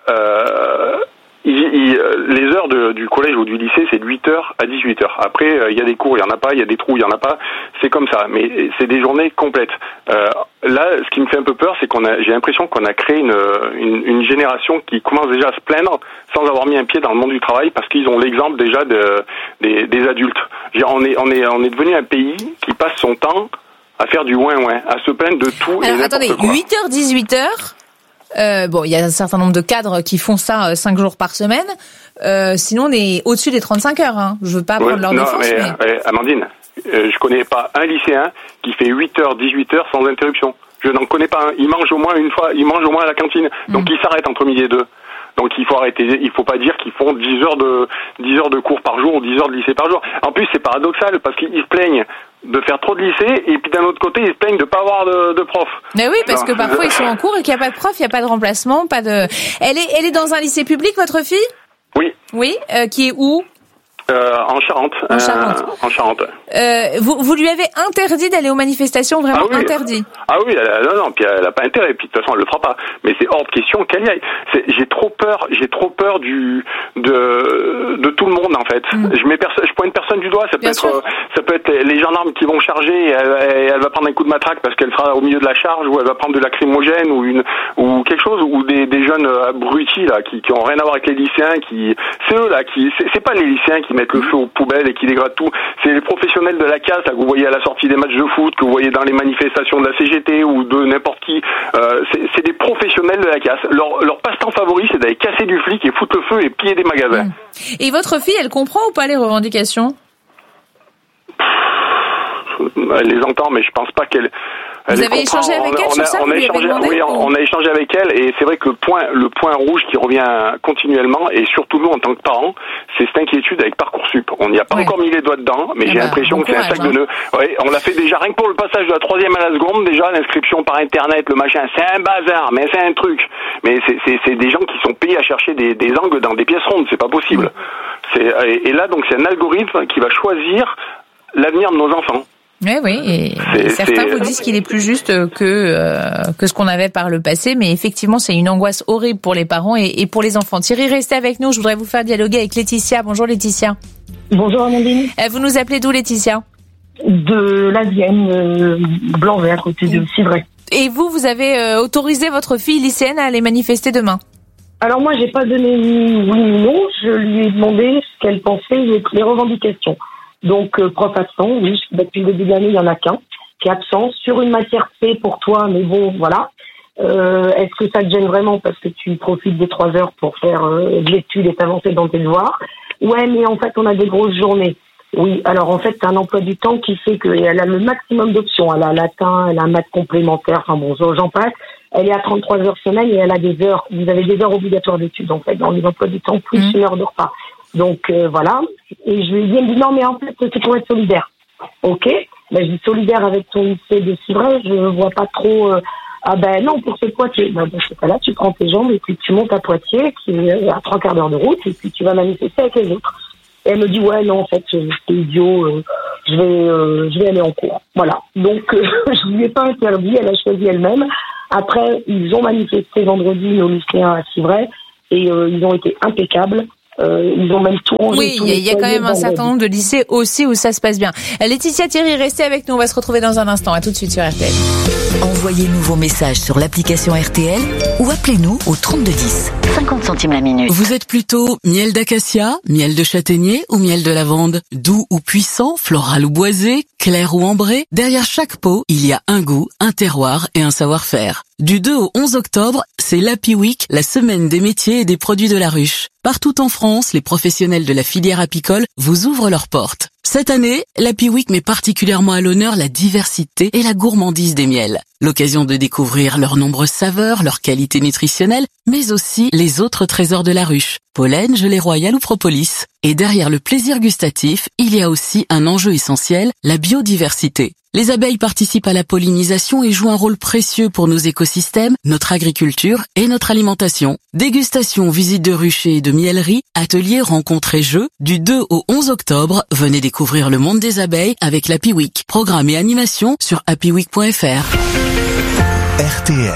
les heures du collège ou du lycée, c'est de 8h à 18h. Après, il y a des cours, il y en a pas, il y a des trous, il y en a pas. C'est comme ça, mais c'est des journées complètes. Là, ce qui me fait un peu peur, c'est j'ai l'impression qu'on a créé une génération qui commence déjà à se plaindre sans avoir mis un pied dans le monde du travail, parce qu'ils ont l'exemple déjà des adultes. On est devenu un pays qui passe son temps à faire du ouin-ouin, à se plaindre de tout. Alors attendez, 8h 18h. Il y a un certain nombre de cadres qui font ça 5 jours par semaine. Sinon, on est au-dessus des 35 heures. Je veux pas prendre leur défense. Mais Amandine, je connais pas un lycéen qui fait 8h, 18h sans interruption. Je n'en connais pas un. Il mange au moins une fois, il mange au moins à la cantine. Donc il s'arrête entre midi et 2. Donc il faut arrêter, il faut pas dire qu'ils font 10 heures de cours par jour ou 10 heures de lycée par jour. En plus, c'est paradoxal parce qu'ils se plaignent de faire trop de lycée et puis d'un autre côté, ils se plaignent de pas avoir de prof. Mais oui, parce que parfois ils sont en cours et qu'il n'y a pas de prof, il n'y a pas de remplacement, Elle est dans un lycée public, votre fille? Oui. Oui, qui est où? En Charente. En Charente. Vous lui avez interdit d'aller aux manifestations, vraiment interdit? Ah oui, non, puis elle a pas intérêt, puis de toute façon elle le fera pas. Mais c'est hors de question qu'elle y aille. J'ai trop peur de tout le monde en fait. Je pointe personne du doigt. Ça peut être les gendarmes qui vont charger. Et elle va prendre un coup de matraque parce qu'elle sera au milieu de la charge, ou elle va prendre de lacrymogène ou quelque chose, ou des jeunes abrutis là qui ont rien à voir avec les lycéens. C'est eux là c'est pas les lycéens qui mettent le feu aux poubelles et qui dégradent tout. C'est les professionnels de la casse là, que vous voyez à la sortie des matchs de foot, que vous voyez dans les manifestations de la CGT ou de n'importe qui. C'est des professionnels de la casse. Leur passe-temps favori, c'est d'aller casser du flic et foutre le feu et piller des magasins. Et votre fille, elle comprend ou pas les revendications? Elle les entend, mais je pense pas qu'elle... Vous avez échangé avec elle sur ça? On a échangé avec elle, et c'est vrai que le point rouge qui revient continuellement, et surtout nous en tant que parents, c'est cette inquiétude avec Parcoursup. On n'y a pas encore mis les doigts dedans, mais j'ai l'impression que c'est un sac de nœuds. Ouais, on l'a fait déjà rien que pour le passage de la 3e à la seconde, déjà l'inscription par internet, le machin, c'est un bazar, mais c'est un truc. Mais c'est des gens qui sont payés à chercher des angles dans des pièces rondes, c'est pas possible. Et là donc c'est un algorithme qui va choisir l'avenir de nos enfants. Oui, et certains vous disent qu'il est plus juste que ce qu'on avait par le passé, mais effectivement, c'est une angoisse horrible pour les parents et pour les enfants. Thierry, restez avec nous, je voudrais vous faire dialoguer avec Laetitia. Bonjour Laetitia. Bonjour Amandine. Vous nous appelez d'où Laetitia? De la Vienne, Blanc-Vert, à côté de Civray. Et vous avez autorisé votre fille lycéenne à aller manifester demain? Alors moi, j'ai pas donné ni oui ni non, je lui ai demandé ce qu'elle pensait des revendications. Donc, prof absent, oui, depuis le début de l'année, il y en a qu'un qui est absent sur une matière C pour toi, mais bon, voilà. Est-ce que ça te gêne vraiment parce que tu profites des 3 heures pour faire de l'étude et t'avancer dans tes devoirs? Ouais, mais en fait, on a des grosses journées. Oui, alors en fait, c'est un emploi du temps qui fait qu'elle a le maximum d'options. Elle a latin, elle a maths complémentaire, enfin bon, j'en passe. Elle est à 33 heures semaine et elle a des heures. Vous avez des heures obligatoires d'études, en fait, dans les emplois du temps, plus une heure de repas. Donc, voilà. Et je lui ai dit, elle me dit, non, mais en fait, c'est pour être solidaire. Ok. Ben, je dis solidaire avec ton lycée de Civray, je vois pas trop... Ah ben non, pour ce Poitiers. Ben, dans ce cas-là, tu prends tes jambes et puis tu montes à Poitiers, qui est à 3 quarts d'heure de route, et puis tu vas manifester avec les autres. Et elle me dit, ouais, non, en fait, c'est idiot, je vais aller en cours. Voilà. Donc, je lui ai pas interdit, elle a choisi elle-même. Après, ils ont manifesté vendredi, nos lycéens à Civray, et ils ont été impeccables. Ils ont même tout rangé. Oui, il y a quand même un certain nombre de lycées aussi où ça se passe bien. Laetitia, Thierry, restez avec nous. On va se retrouver dans un instant. À tout de suite sur RTL. Envoyez-nous vos messages sur l'application RTL ou appelez-nous au 3210. 50 centimes la minute. Vous êtes plutôt miel d'acacia, miel de châtaignier ou miel de lavande? Doux ou puissant, floral ou boisé, clair ou ambré? Derrière chaque pot, il y a un goût, un terroir et un savoir-faire. Du 2 au 11 octobre, c'est l'Happy Week, la semaine des métiers et des produits de la ruche. Partout en France, les professionnels de la filière apicole vous ouvrent leurs portes. Cette année, l'Happy Week met particulièrement à l'honneur la diversité et la gourmandise des miels. L'occasion de découvrir leurs nombreuses saveurs, leurs qualités nutritionnelles, mais aussi les autres trésors de la ruche, pollen, gelée royale ou propolis. Et derrière le plaisir gustatif, il y a aussi un enjeu essentiel, la biodiversité. Les abeilles participent à la pollinisation et jouent un rôle précieux pour nos écosystèmes, notre agriculture et notre alimentation. Dégustation, visite de ruchers et de mieleries, ateliers, rencontres et jeux. Du 2 au 11 octobre, venez découvrir le monde des abeilles avec l'Happy Week. Programme et animation sur happyweek.fr. RTL.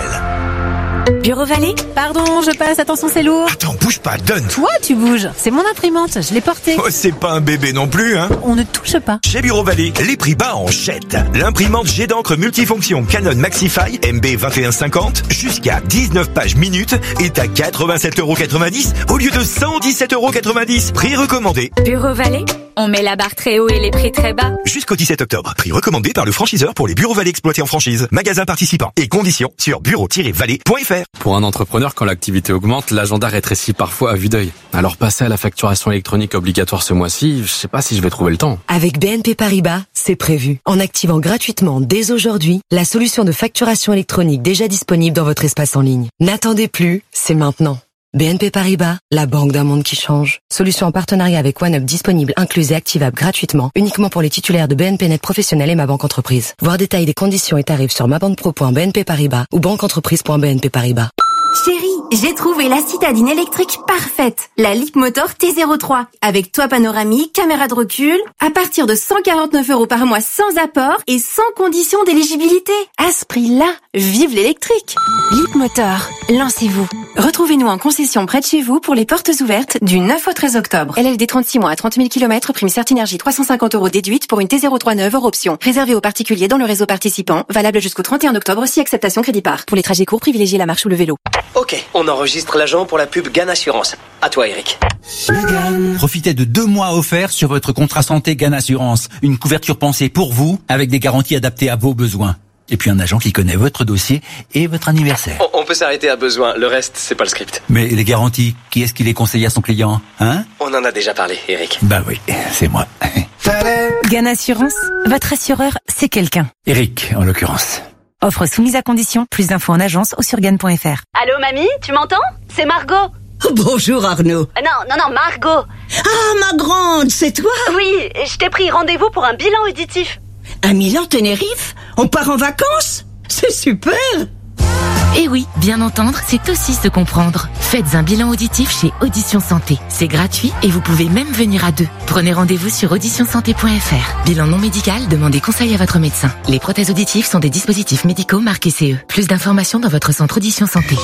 Bureau Vallée? Pardon, je passe, attention c'est lourd. Attends, bouge pas, donne. Toi, tu bouges. C'est mon imprimante, je l'ai portée. Oh, c'est pas un bébé non plus, hein. On ne touche pas. Chez Bureau Vallée, les prix bas en jette. L'imprimante jet d'encre multifonction Canon Maxify MB 2150 jusqu'à 19 pages minutes est à 87,90€ au lieu de 117,90€. Prix recommandé. Bureau Vallée? On met la barre très haut et les prix très bas. Jusqu'au 17 octobre. Prix recommandé par le franchiseur pour les Bureaux Vallée exploités en franchise. Magasin participant et conditions sur bureau-vallée.fr. Pour un entrepreneur, quand l'activité augmente, l'agenda rétrécit parfois à vue d'œil. Alors passer à la facturation électronique obligatoire ce mois-ci, je sais pas si je vais trouver le temps. Avec BNP Paribas, c'est prévu. En activant gratuitement dès aujourd'hui la solution de facturation électronique déjà disponible dans votre espace en ligne. N'attendez plus, c'est maintenant. BNP Paribas, la banque d'un monde qui change. Solution en partenariat avec OneUp disponible, incluse et activable gratuitement, uniquement pour les titulaires de BNP Net Professionnel et Ma Banque Entreprise. Voir détails des conditions et tarifs sur mabanquepro.bnp Paribas ou banqueentreprise.bnp Paribas. Chérie, j'ai trouvé la citadine électrique parfaite, la Leapmotor T03, avec toit panoramique, caméra de recul, à partir de 149€ par mois sans apport et sans condition d'éligibilité. À ce prix-là, vive l'électrique. Leapmotor, lancez-vous. Retrouvez-nous en concession près de chez vous pour les portes ouvertes du 9 au 13 octobre. LLD 36 mois à 30 000 km, prime Certinergie 350€ déduite pour une T03 neuve hors option. Réservé aux particuliers dans le réseau participant, valable jusqu'au 31 octobre si acceptation crédit par. Pour les trajets courts, privilégiez la marche ou le vélo. Ok, on enregistre l'agent pour la pub GAN Assurance. À toi, Eric. Profitez de 2 mois offerts sur votre contrat santé GAN Assurance. Une couverture pensée pour vous, avec des garanties adaptées à vos besoins. Et puis un agent qui connaît votre dossier et votre anniversaire. On peut s'arrêter à besoin, le reste, c'est pas le script. Mais les garanties, qui est-ce qui les conseille à son client, hein? On en a déjà parlé, Eric. Bah oui, c'est moi. GAN Assurance, votre assureur, c'est quelqu'un. Eric, en l'occurrence. Offre soumise à condition, plus d'infos en agence ou sur GAN.fr. Allô mamie, tu m'entends? C'est Margot. Bonjour Arnaud. Non, Margot. Ah, ma grande, c'est toi? Oui, je t'ai pris rendez-vous pour un bilan auditif. À Milan, Tenerife? On part en vacances? C'est super! Et oui, bien entendre, c'est aussi se comprendre. Faites un bilan auditif chez Audition Santé. C'est gratuit et vous pouvez même venir à 2. Prenez rendez-vous sur auditionsanté.fr. Bilan non médical, demandez conseil à votre médecin. Les prothèses auditives sont des dispositifs médicaux marqués CE. Plus d'informations dans votre centre Audition Santé.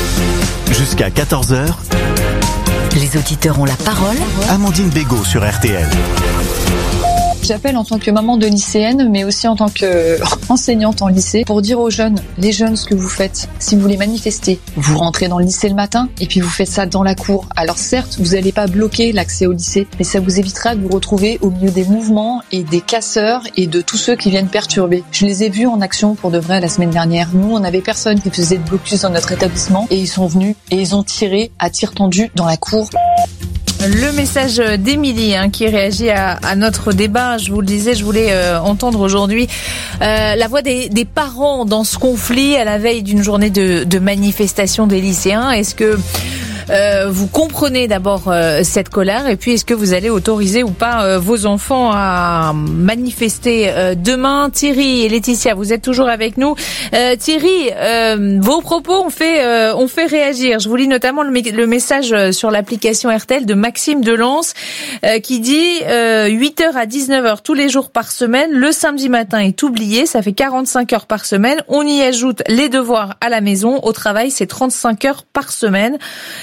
Jusqu'à 14h, les auditeurs ont la parole. Amandine Bégaud sur RTL. J'appelle en tant que maman de lycéenne, mais aussi en tant qu'enseignante en lycée, pour dire aux jeunes, les jeunes, ce que vous faites. Si vous voulez manifester, vous rentrez dans le lycée le matin, et puis vous faites ça dans la cour. Alors certes, vous n'allez pas bloquer l'accès au lycée, mais ça vous évitera de vous retrouver au milieu des mouvements et des casseurs et de tous ceux qui viennent perturber. Je les ai vus en action pour de vrai la semaine dernière. Nous, on n'avait personne qui faisait de blocus dans notre établissement, et ils sont venus et ils ont tiré à tir tendu dans la cour. Le message d'Émilie qui réagit à notre débat. Je vous le disais, je voulais entendre aujourd'hui la voix des parents dans ce conflit à la veille d'une journée de manifestation des lycéens. Est-ce que vous comprenez d'abord cette colère, et puis est-ce que vous allez autoriser ou pas vos enfants à manifester demain? Thierry et Laetitia, vous êtes toujours avec nous. Thierry, vos propos ont fait réagir. Je vous lis notamment le message sur l'application RTL de Maxime de Lens qui dit 8h à 19h tous les jours par semaine. Le samedi matin est oublié, ça fait 45 heures par semaine. On y ajoute les devoirs à la maison. Au travail, c'est 35 heures par semaine.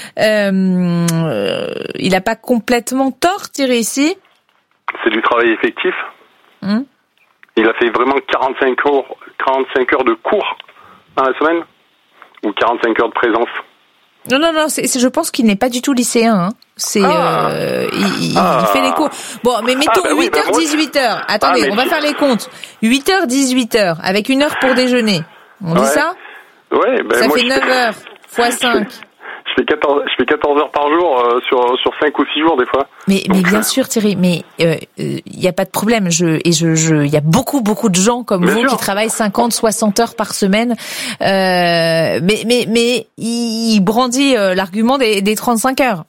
Il n'a pas complètement tort, Thierry, ici. C'est du travail effectif. Il a fait vraiment 45 heures de cours dans la semaine, ou 45 heures de présence. Non, je pense qu'il n'est pas du tout lycéen. Il fait les cours. Bon, mais mettons 8h, 18h. Attendez, on va faire les comptes. 8h, 18h, avec 1 heure pour déjeuner. On dit ça? Ouais, ça fait 9 heures, fois 5. Je fais 14 heures par jour sur 5 ou 6 jours des fois. Mais bien sûr, Thierry, mais il y a pas de problème. Il y a beaucoup de gens comme vous qui travaillent 50, 60 heures par semaine. Mais il brandit l'argument des 35 heures.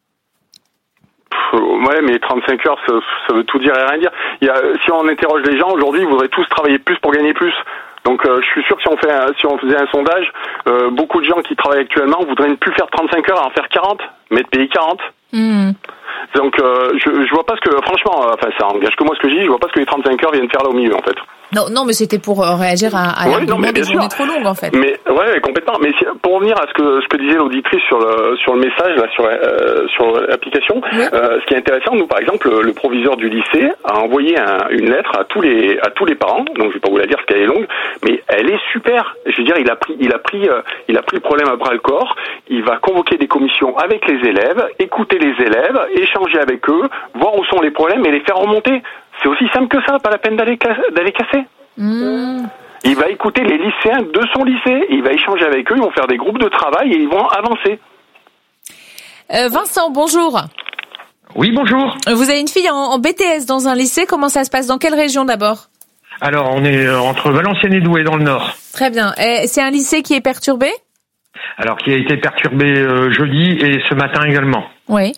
Ouais, mais 35 heures, ça veut tout dire et rien dire. Si on interroge les gens aujourd'hui, ils voudraient tous travailler plus pour gagner plus. Donc je suis sûr que si on faisait un sondage, beaucoup de gens qui travaillent actuellement voudraient ne plus faire 35 heures, en faire 40, mais de payer 40. Donc je vois pas ce que, franchement, ça engage que moi ce que je dis, je vois pas ce que les 35 heures viennent faire là au milieu en fait. Non, mais c'était pour réagir à l'argument des journées trop longues en fait. Mais ouais, complètement. Mais pour revenir à ce que disait l'auditrice sur le message là sur l'application, ce qui est intéressant, nous par exemple, le proviseur du lycée a envoyé une lettre à tous les parents. Donc je vais pas vous la dire parce qu'elle est longue, mais elle est super. Je veux dire, il a pris le problème à bras le corps. Il va convoquer des commissions avec les élèves, écouter les élèves, échanger avec eux, voir où sont les problèmes et les faire remonter. C'est aussi simple que ça, pas la peine d'aller casser. Il va écouter les lycéens de son lycée, il va échanger avec eux, ils vont faire des groupes de travail et ils vont avancer. Vincent, bonjour. Oui, bonjour. Vous avez une fille en BTS dans un lycée, comment ça se passe? Dans quelle région d'abord? Alors, on est entre Valenciennes et Douai, dans le Nord. Très bien. C'est un lycée qui est perturbé? Alors, qui a été perturbé jeudi et ce matin également. Oui.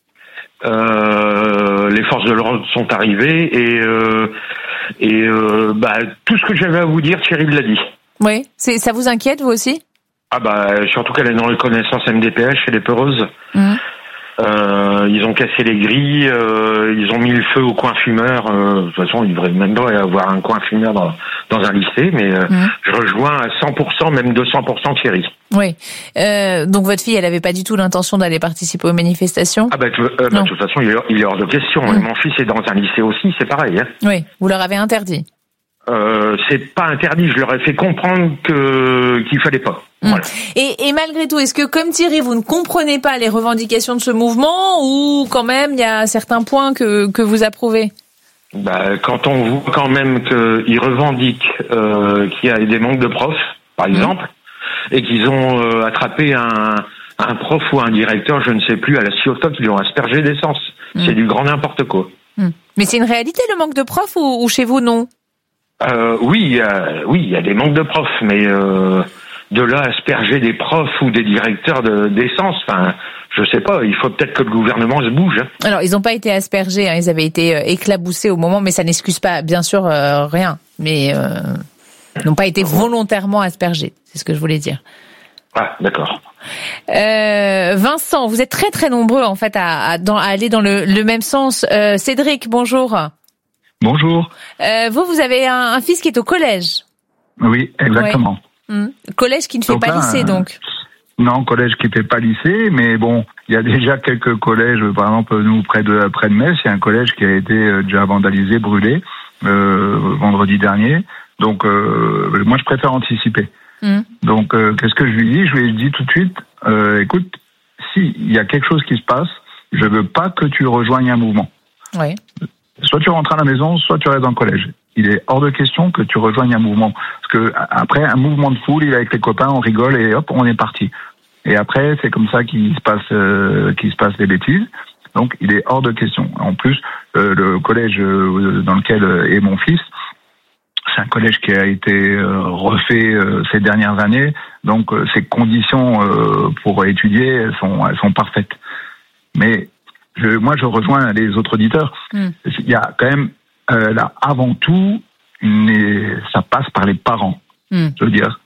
Les forces de l'ordre sont arrivées et tout ce que j'avais à vous dire, Thierry l'a dit. Oui, ça vous inquiète vous aussi? Surtout qu'elle est dans les connaissances MDPH, elle est peureuse. Ils ont cassé les grilles, ils ont mis le feu au coin fumeur. De toute façon, il devrait même pas y avoir un coin fumeur dans un lycée, mais je rejoins à 100%, même 200% Thierry. Oui. Donc votre fille, elle avait pas du tout l'intention d'aller participer aux manifestations? De toute façon, il est hors de question. Mon fils est dans un lycée aussi, c'est pareil. Oui, vous leur avez interdit? C'est pas interdit, je leur ai fait comprendre qu'il fallait pas. Voilà. Et malgré tout, est-ce que comme Thierry, vous ne comprenez pas les revendications de ce mouvement, ou quand même il y a certains points que vous approuvez? Quand on voit quand même qu'ils revendiquent qu'il y a des manques de profs, par exemple, et qu'ils ont attrapé un prof ou un directeur, je ne sais plus, à la Ciotat, qui lui ont aspergé d'essence. C'est du grand n'importe quoi. Mais c'est une réalité le manque de profs, ou chez vous non? Oui, il y a des manques de profs, mais de là asperger des profs ou des directeurs d'essence, je sais pas, il faut peut-être que le gouvernement se bouge. Alors, ils n'ont pas été aspergés, ils avaient été éclaboussés au moment, mais ça n'excuse pas, bien sûr, rien. Mais ils n'ont pas été volontairement aspergés, c'est ce que je voulais dire. Ah, d'accord. Vincent, vous êtes très très nombreux en fait à aller dans le même sens. Cédric, bonjour. Bonjour. Vous avez un fils qui est au collège. Oui, exactement. Ouais. Collège qui ne fait pas lycée, donc. Non, collège qui n'était pas lycée, mais bon, il y a déjà quelques collèges. Par exemple, nous près de Metz, il y a un collège qui a été déjà vandalisé, brûlé vendredi dernier. Donc, moi, je préfère anticiper. Donc, qu'est-ce que je lui dis ? Je lui ai dit tout de suite, écoute, s'il y a quelque chose qui se passe, je veux pas que tu rejoignes un mouvement. Oui. Soit tu rentres à la maison, soit tu restes dans le collège. Il est hors de question que tu rejoignes un mouvement. Parce que après, un mouvement de foule, il est avec les copains, on rigole et hop, on est parti. Et après, c'est comme ça qu'il se passe des bêtises. Donc, il est hors de question. En plus, le collège dans lequel est mon fils, c'est un collège qui a été refait ces dernières années. Donc, ses conditions pour étudier, elles sont parfaites. Mais moi, je rejoins les autres auditeurs. Il y a quand même là, avant tout, ça passe par les parents. Je veux dire,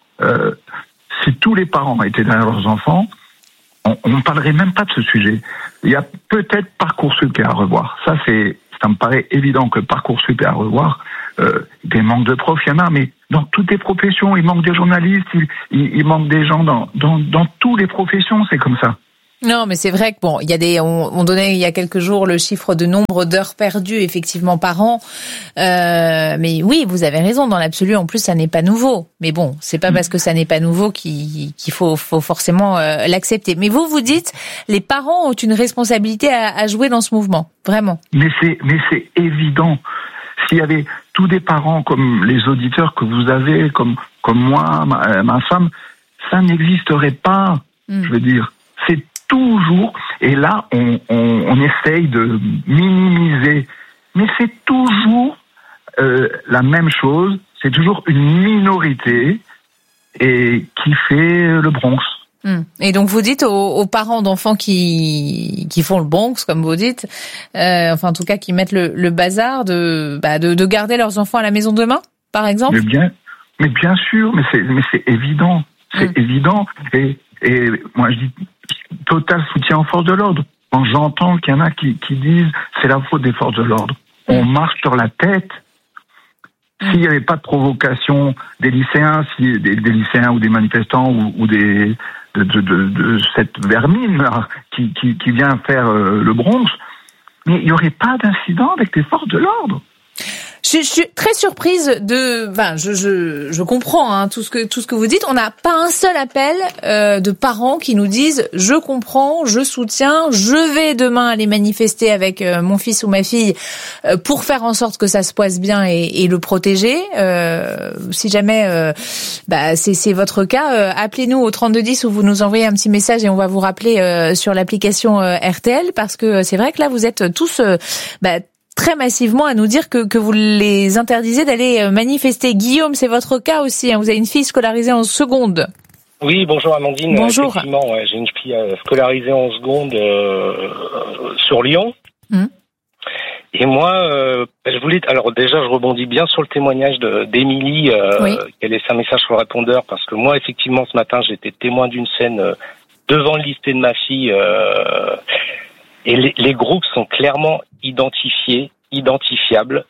si tous les parents étaient derrière leurs enfants, on ne parlerait même pas de ce sujet. Il y a peut-être Parcoursup à revoir. Ça me paraît évident que Parcoursup à revoir. Des manques de profs, il y en a, mais dans toutes les professions, il manque des journalistes, il manque des gens dans toutes les professions, c'est comme ça. Non, mais c'est vrai que bon, il y a on donnait il y a quelques jours le chiffre de nombre d'heures perdues effectivement par an. Mais oui, vous avez raison, dans l'absolu, en plus, ça n'est pas nouveau. Mais bon, c'est pas parce que ça n'est pas nouveau qu'il faut forcément l'accepter. Mais vous dites, les parents ont une responsabilité à jouer dans ce mouvement, vraiment. Mais c'est évident. S'il y avait tous des parents comme les auditeurs que vous avez, comme moi, ma femme, ça n'existerait pas. Je veux dire, c'est toujours, et là on essaye de minimiser, mais c'est toujours la même chose, c'est toujours une minorité et qui fait le Bronx. Et donc vous dites aux parents d'enfants qui font le Bronx, comme vous dites, enfin en tout cas qui mettent le bazar, de garder leurs enfants à la maison demain, par exemple. Mais bien sûr, mais c'est évident, c'est évident. Et moi je dis total soutien aux forces de l'ordre. Quand j'entends qu'il y en a qui disent c'est la faute des forces de l'ordre, on marche sur la tête. S'il n'y avait pas de provocation des lycéens, des lycéens ou des manifestants ou de cette vermine là, qui vient faire le Bronx, mais il n'y aurait pas d'incident avec les forces de l'ordre. Je suis très surprise je comprends tout ce que vous dites. On n'a pas un seul appel de parents qui nous disent je comprends, je soutiens, je vais demain aller manifester avec mon fils ou ma fille pour faire en sorte que ça se passe bien et le protéger. Si jamais c'est votre cas, appelez-nous au 3210 ou vous nous envoyez un petit message et on va vous rappeler sur l'application RTL, parce que c'est vrai que là vous êtes tous très massivement à nous dire que vous les interdisez d'aller manifester. Guillaume, c'est votre cas aussi, hein. Vous avez une fille scolarisée en seconde. Oui, bonjour Amandine. Bonjour. Effectivement, j'ai une fille scolarisée en seconde sur Lyon. Et moi, je voulais... Alors déjà, je rebondis bien sur le témoignage d'Émilie, qui a laissé un message sur le répondeur, parce que moi, effectivement, ce matin, j'étais témoin d'une scène devant le lycée de ma fille, et les groupes sont clairement identifiables.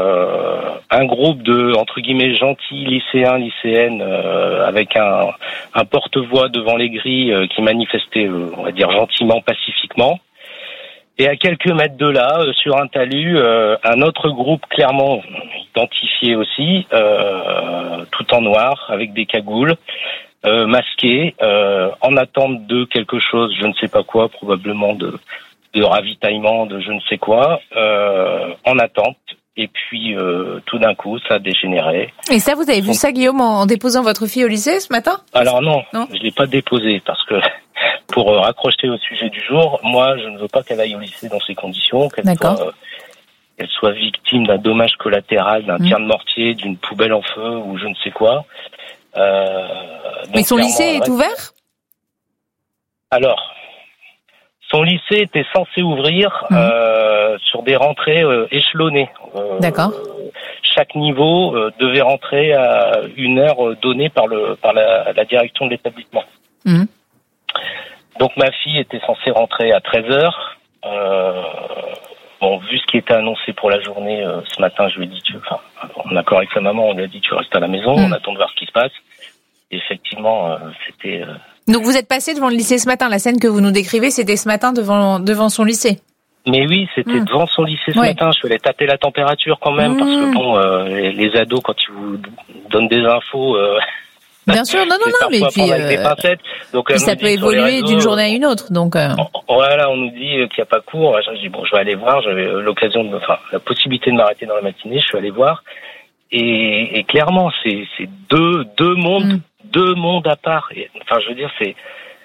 Un groupe de, entre guillemets, gentils lycéennes, avec un porte-voix devant les grilles qui manifestait, on va dire, gentiment, pacifiquement. Et à quelques mètres de là, sur un talus, un autre groupe clairement identifié aussi, tout en noir, avec des cagoules, masqués, en attente de quelque chose, je ne sais pas quoi, probablement de ravitaillement, de je ne sais quoi, en attente. Et puis, tout d'un coup, ça a dégénéré. Et ça, vous avez vu ça, Guillaume, en déposant votre fille au lycée ce matin ? Alors non, je l'ai pas déposée, parce que pour raccrocher au sujet du jour, moi, je ne veux pas qu'elle aille au lycée dans ces conditions, qu'elle soit victime d'un dommage collatéral, d'un tir de mortier, d'une poubelle en feu ou je ne sais quoi. Mais son lycée est ouvert ? Alors, son lycée était censé ouvrir sur des rentrées échelonnées. D'accord. Chaque niveau devait rentrer à une heure donnée par la direction de l'établissement. Donc ma fille était censée rentrer à 13h. Bon, vu ce qui était annoncé pour la journée ce matin, je lui ai dit, en accord avec sa maman, on lui a dit tu restes à la maison, on attend de voir ce qui se passe. Et effectivement, c'était Donc vous êtes passé devant le lycée ce matin. La scène que vous nous décrivez, c'était ce matin devant son lycée. Mais oui, c'était devant son lycée ce matin. Je suis allé taper la température quand même, parce que bon, les ados, quand ils vous donnent des infos... Bien sûr, non, mais puis avec des pincettes. Donc, ça peut évoluer d'une journée à une autre. Donc voilà, on nous dit qu'il n'y a pas cours. Je dis bon, je vais aller voir. J'avais la possibilité de m'arrêter dans la matinée. Je suis allé voir. Et clairement, c'est deux mondes à part. Enfin, je veux dire, c'est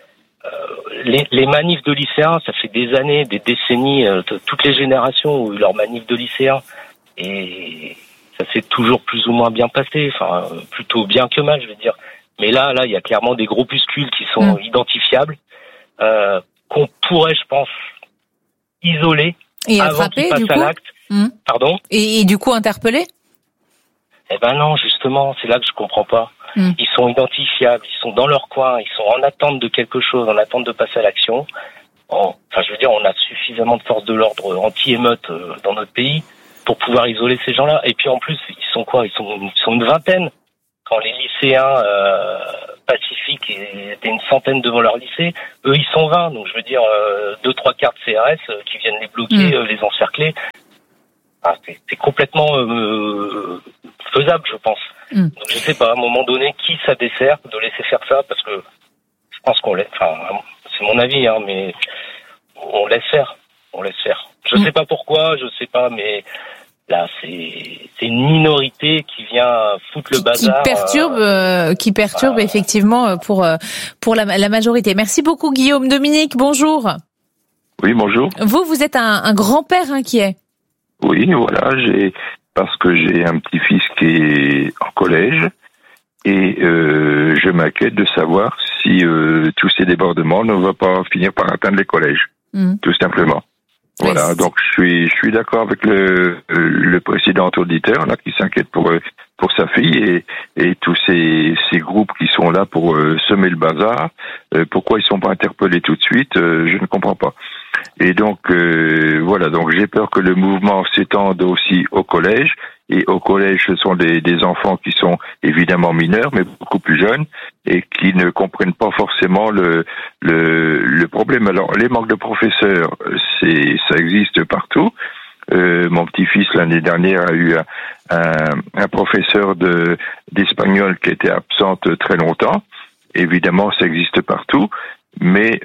les manifs de lycéens. Ça fait des années, des décennies. Toutes les générations ont eu leurs manifs de lycéens. Et ça s'est toujours plus ou moins bien passé. Enfin, plutôt bien que mal, je veux dire. Mais là, il y a clairement des groupuscules qui sont identifiables, qu'on pourrait, je pense, isoler et avant attraper, qu'ils passent à l'acte. Pardon ? Et du coup interpeller ? Eh ben non, justement, c'est là que je comprends pas. Ils sont identifiables, ils sont dans leur coin, ils sont en attente de quelque chose, en attente de passer à l'action. Enfin, je veux dire, on a suffisamment de forces de l'ordre anti-émeute dans notre pays pour pouvoir isoler ces gens-là. Et puis en plus, ils sont quoi ? Ils sont une vingtaine. Quand les lycéens pacifiques étaient une centaine devant leur lycée, eux ils sont 20. Donc je veux dire 2-3 quarts de CRS qui viennent les bloquer, les encercler. Ah, c'est complètement faisable, je pense. Donc je sais pas, à un moment donné, qui ça dessert de laisser faire ça, parce que je pense qu'on laisse. Enfin, c'est mon avis, hein, mais on laisse faire. Je sais pas pourquoi, je sais pas, mais là, c'est une minorité qui vient foutre le bazar. Qui perturbe effectivement pour la majorité. Merci beaucoup, Guillaume. Dominique, bonjour. Oui, bonjour. Vous êtes un grand-père inquiet. Oui, voilà, parce que j'ai un petit-fils qui est en collège et je m'inquiète de savoir si tous ces débordements ne vont pas finir par atteindre les collèges, tout simplement. Voilà, donc je suis d'accord avec le précédent auditeur là qui s'inquiète pour sa fille et tous ces groupes qui sont là pour semer le bazar. Pourquoi ils sont pas interpellés tout de suite, je ne comprends pas. Et donc voilà, donc j'ai peur que le mouvement s'étende aussi au collège. Et au collège, ce sont des enfants qui sont évidemment mineurs, mais beaucoup plus jeunes, et qui ne comprennent pas forcément le problème. Alors, les manques de professeurs, ça existe partout. Mon petit-fils, l'année dernière, a eu un professeur d'espagnol qui était absente très longtemps. Évidemment, ça existe partout. Mais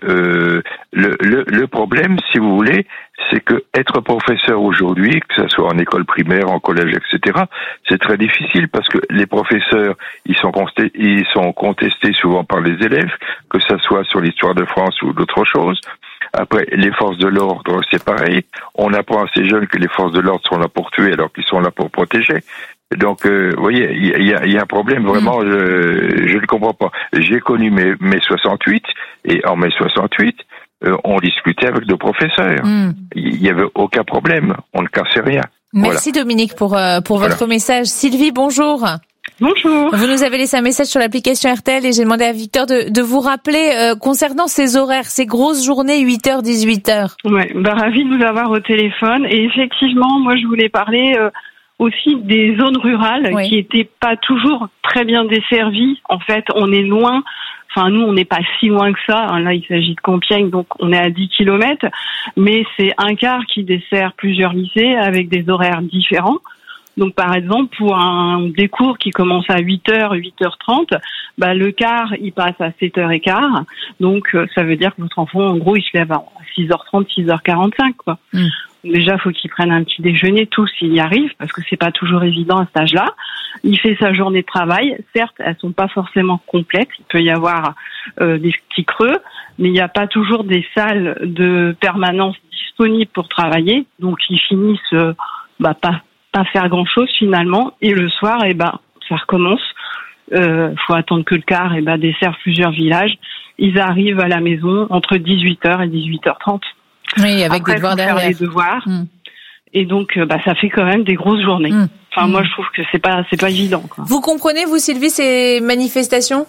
le problème, si vous voulez, c'est que être professeur aujourd'hui, que ce soit en école primaire, en collège, etc., c'est très difficile parce que les professeurs, ils sont contestés souvent par les élèves, que ce soit sur l'histoire de France ou d'autres choses. Après, les forces de l'ordre, c'est pareil. On apprend à ces jeunes que les forces de l'ordre sont là pour tuer alors qu'ils sont là pour protéger. Donc, vous voyez, il y a un problème vraiment. Je ne comprends pas. J'ai connu mai 68 et en mai 68, on discutait avec nos professeurs. Il y avait aucun problème. On ne cassait rien. Merci voilà. Dominique pour votre message. Sylvie, bonjour. Bonjour. Vous nous avez laissé un message sur l'application RTL et j'ai demandé à Victor de vous rappeler concernant ces horaires, ces grosses journées 8h, 18h. Ouais, ravi de vous avoir au téléphone. Et effectivement, moi je voulais parler aussi des zones rurales qui étaient pas toujours très bien desservies. En fait, on est loin. Enfin, nous, on n'est pas si loin que ça. Là, il s'agit de Compiègne, donc on est à 10 kilomètres. Mais c'est un car qui dessert plusieurs lycées avec des horaires différents. Donc, par exemple, pour des cours qui commencent à 8h, 8h30, le car, il passe à 7h15. Donc, ça veut dire que votre enfant, en gros, il se lève à 6h30, 6h45, quoi. Déjà, faut qu'il prenne un petit déjeuner, tout, s'il y arrive, parce que c'est pas toujours évident à cet âge-là. Il fait sa journée de travail. Certes, elles sont pas forcément complètes. Il peut y avoir des petits creux, mais il n'y a pas toujours des salles de permanence disponibles pour travailler. Donc, ils finissent pas faire grand-chose finalement. Et le soir, ça recommence. Faut attendre que le car desserve plusieurs villages. Ils arrivent à la maison entre 18h et 18h30. Oui, avec après, des devoirs derrière. Faire les devoirs. Et donc, ça fait quand même des grosses journées. Enfin, moi, je trouve que c'est pas évident, quoi. Vous comprenez, vous, Sylvie, ces manifestations?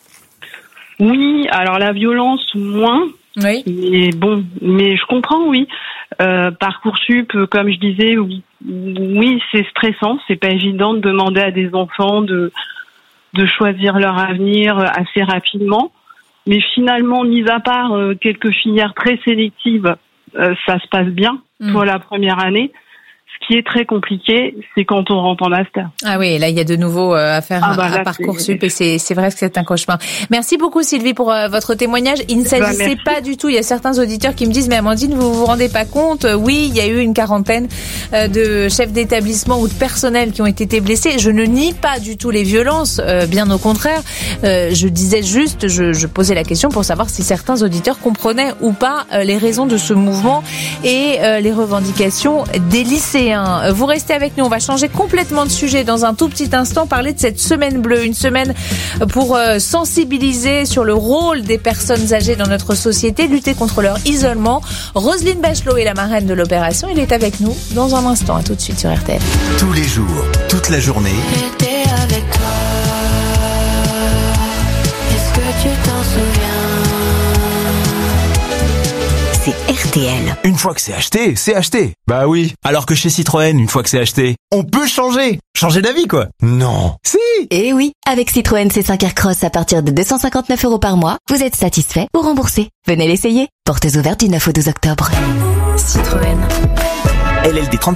Oui, alors la violence, moins. Oui. Mais je comprends, oui. Parcoursup, comme je disais, oui, c'est stressant. C'est pas évident de demander à des enfants de choisir leur avenir assez rapidement. Mais finalement, mis à part quelques filières très sélectives, ça se passe bien pour la première année. Ce qui est très compliqué, c'est quand on rentre en master. Ah oui, là il y a de nouveau à faire à Parcoursup et c'est vrai que c'est un cauchemar. Merci beaucoup Sylvie pour votre témoignage. Il ne s'agissait pas du tout, il y a certains auditeurs qui me disent mais Amandine, vous vous rendez pas compte, oui, il y a eu une quarantaine de chefs d'établissement ou de personnel qui ont été blessés. Je ne nie pas du tout les violences, bien au contraire. Je disais juste, je posais la question pour savoir si certains auditeurs comprenaient ou pas les raisons de ce mouvement et les revendications des lycéens. Vous restez avec nous, on va changer complètement de sujet dans un tout petit instant, parler de cette semaine bleue, une semaine pour sensibiliser sur le rôle des personnes âgées dans notre société, lutter contre leur isolement. Roselyne Bachelot est la marraine de l'opération, elle est avec nous dans un instant, à tout de suite sur RTL. Tous les jours, toute la journée. J'étais avec toi, est-ce que tu t'en souviens? C'est RTL. Une fois que c'est acheté, c'est acheté. Bah oui. Alors que chez Citroën, une fois que c'est acheté, on peut changer. Changer d'avis, quoi. Non. Si. Eh oui. Avec Citroën C5 Aircross à partir de 259 € par mois, vous êtes satisfait ou remboursé. Venez l'essayer. Portes ouvertes du 9 au 12 octobre. Citroën. LLD 35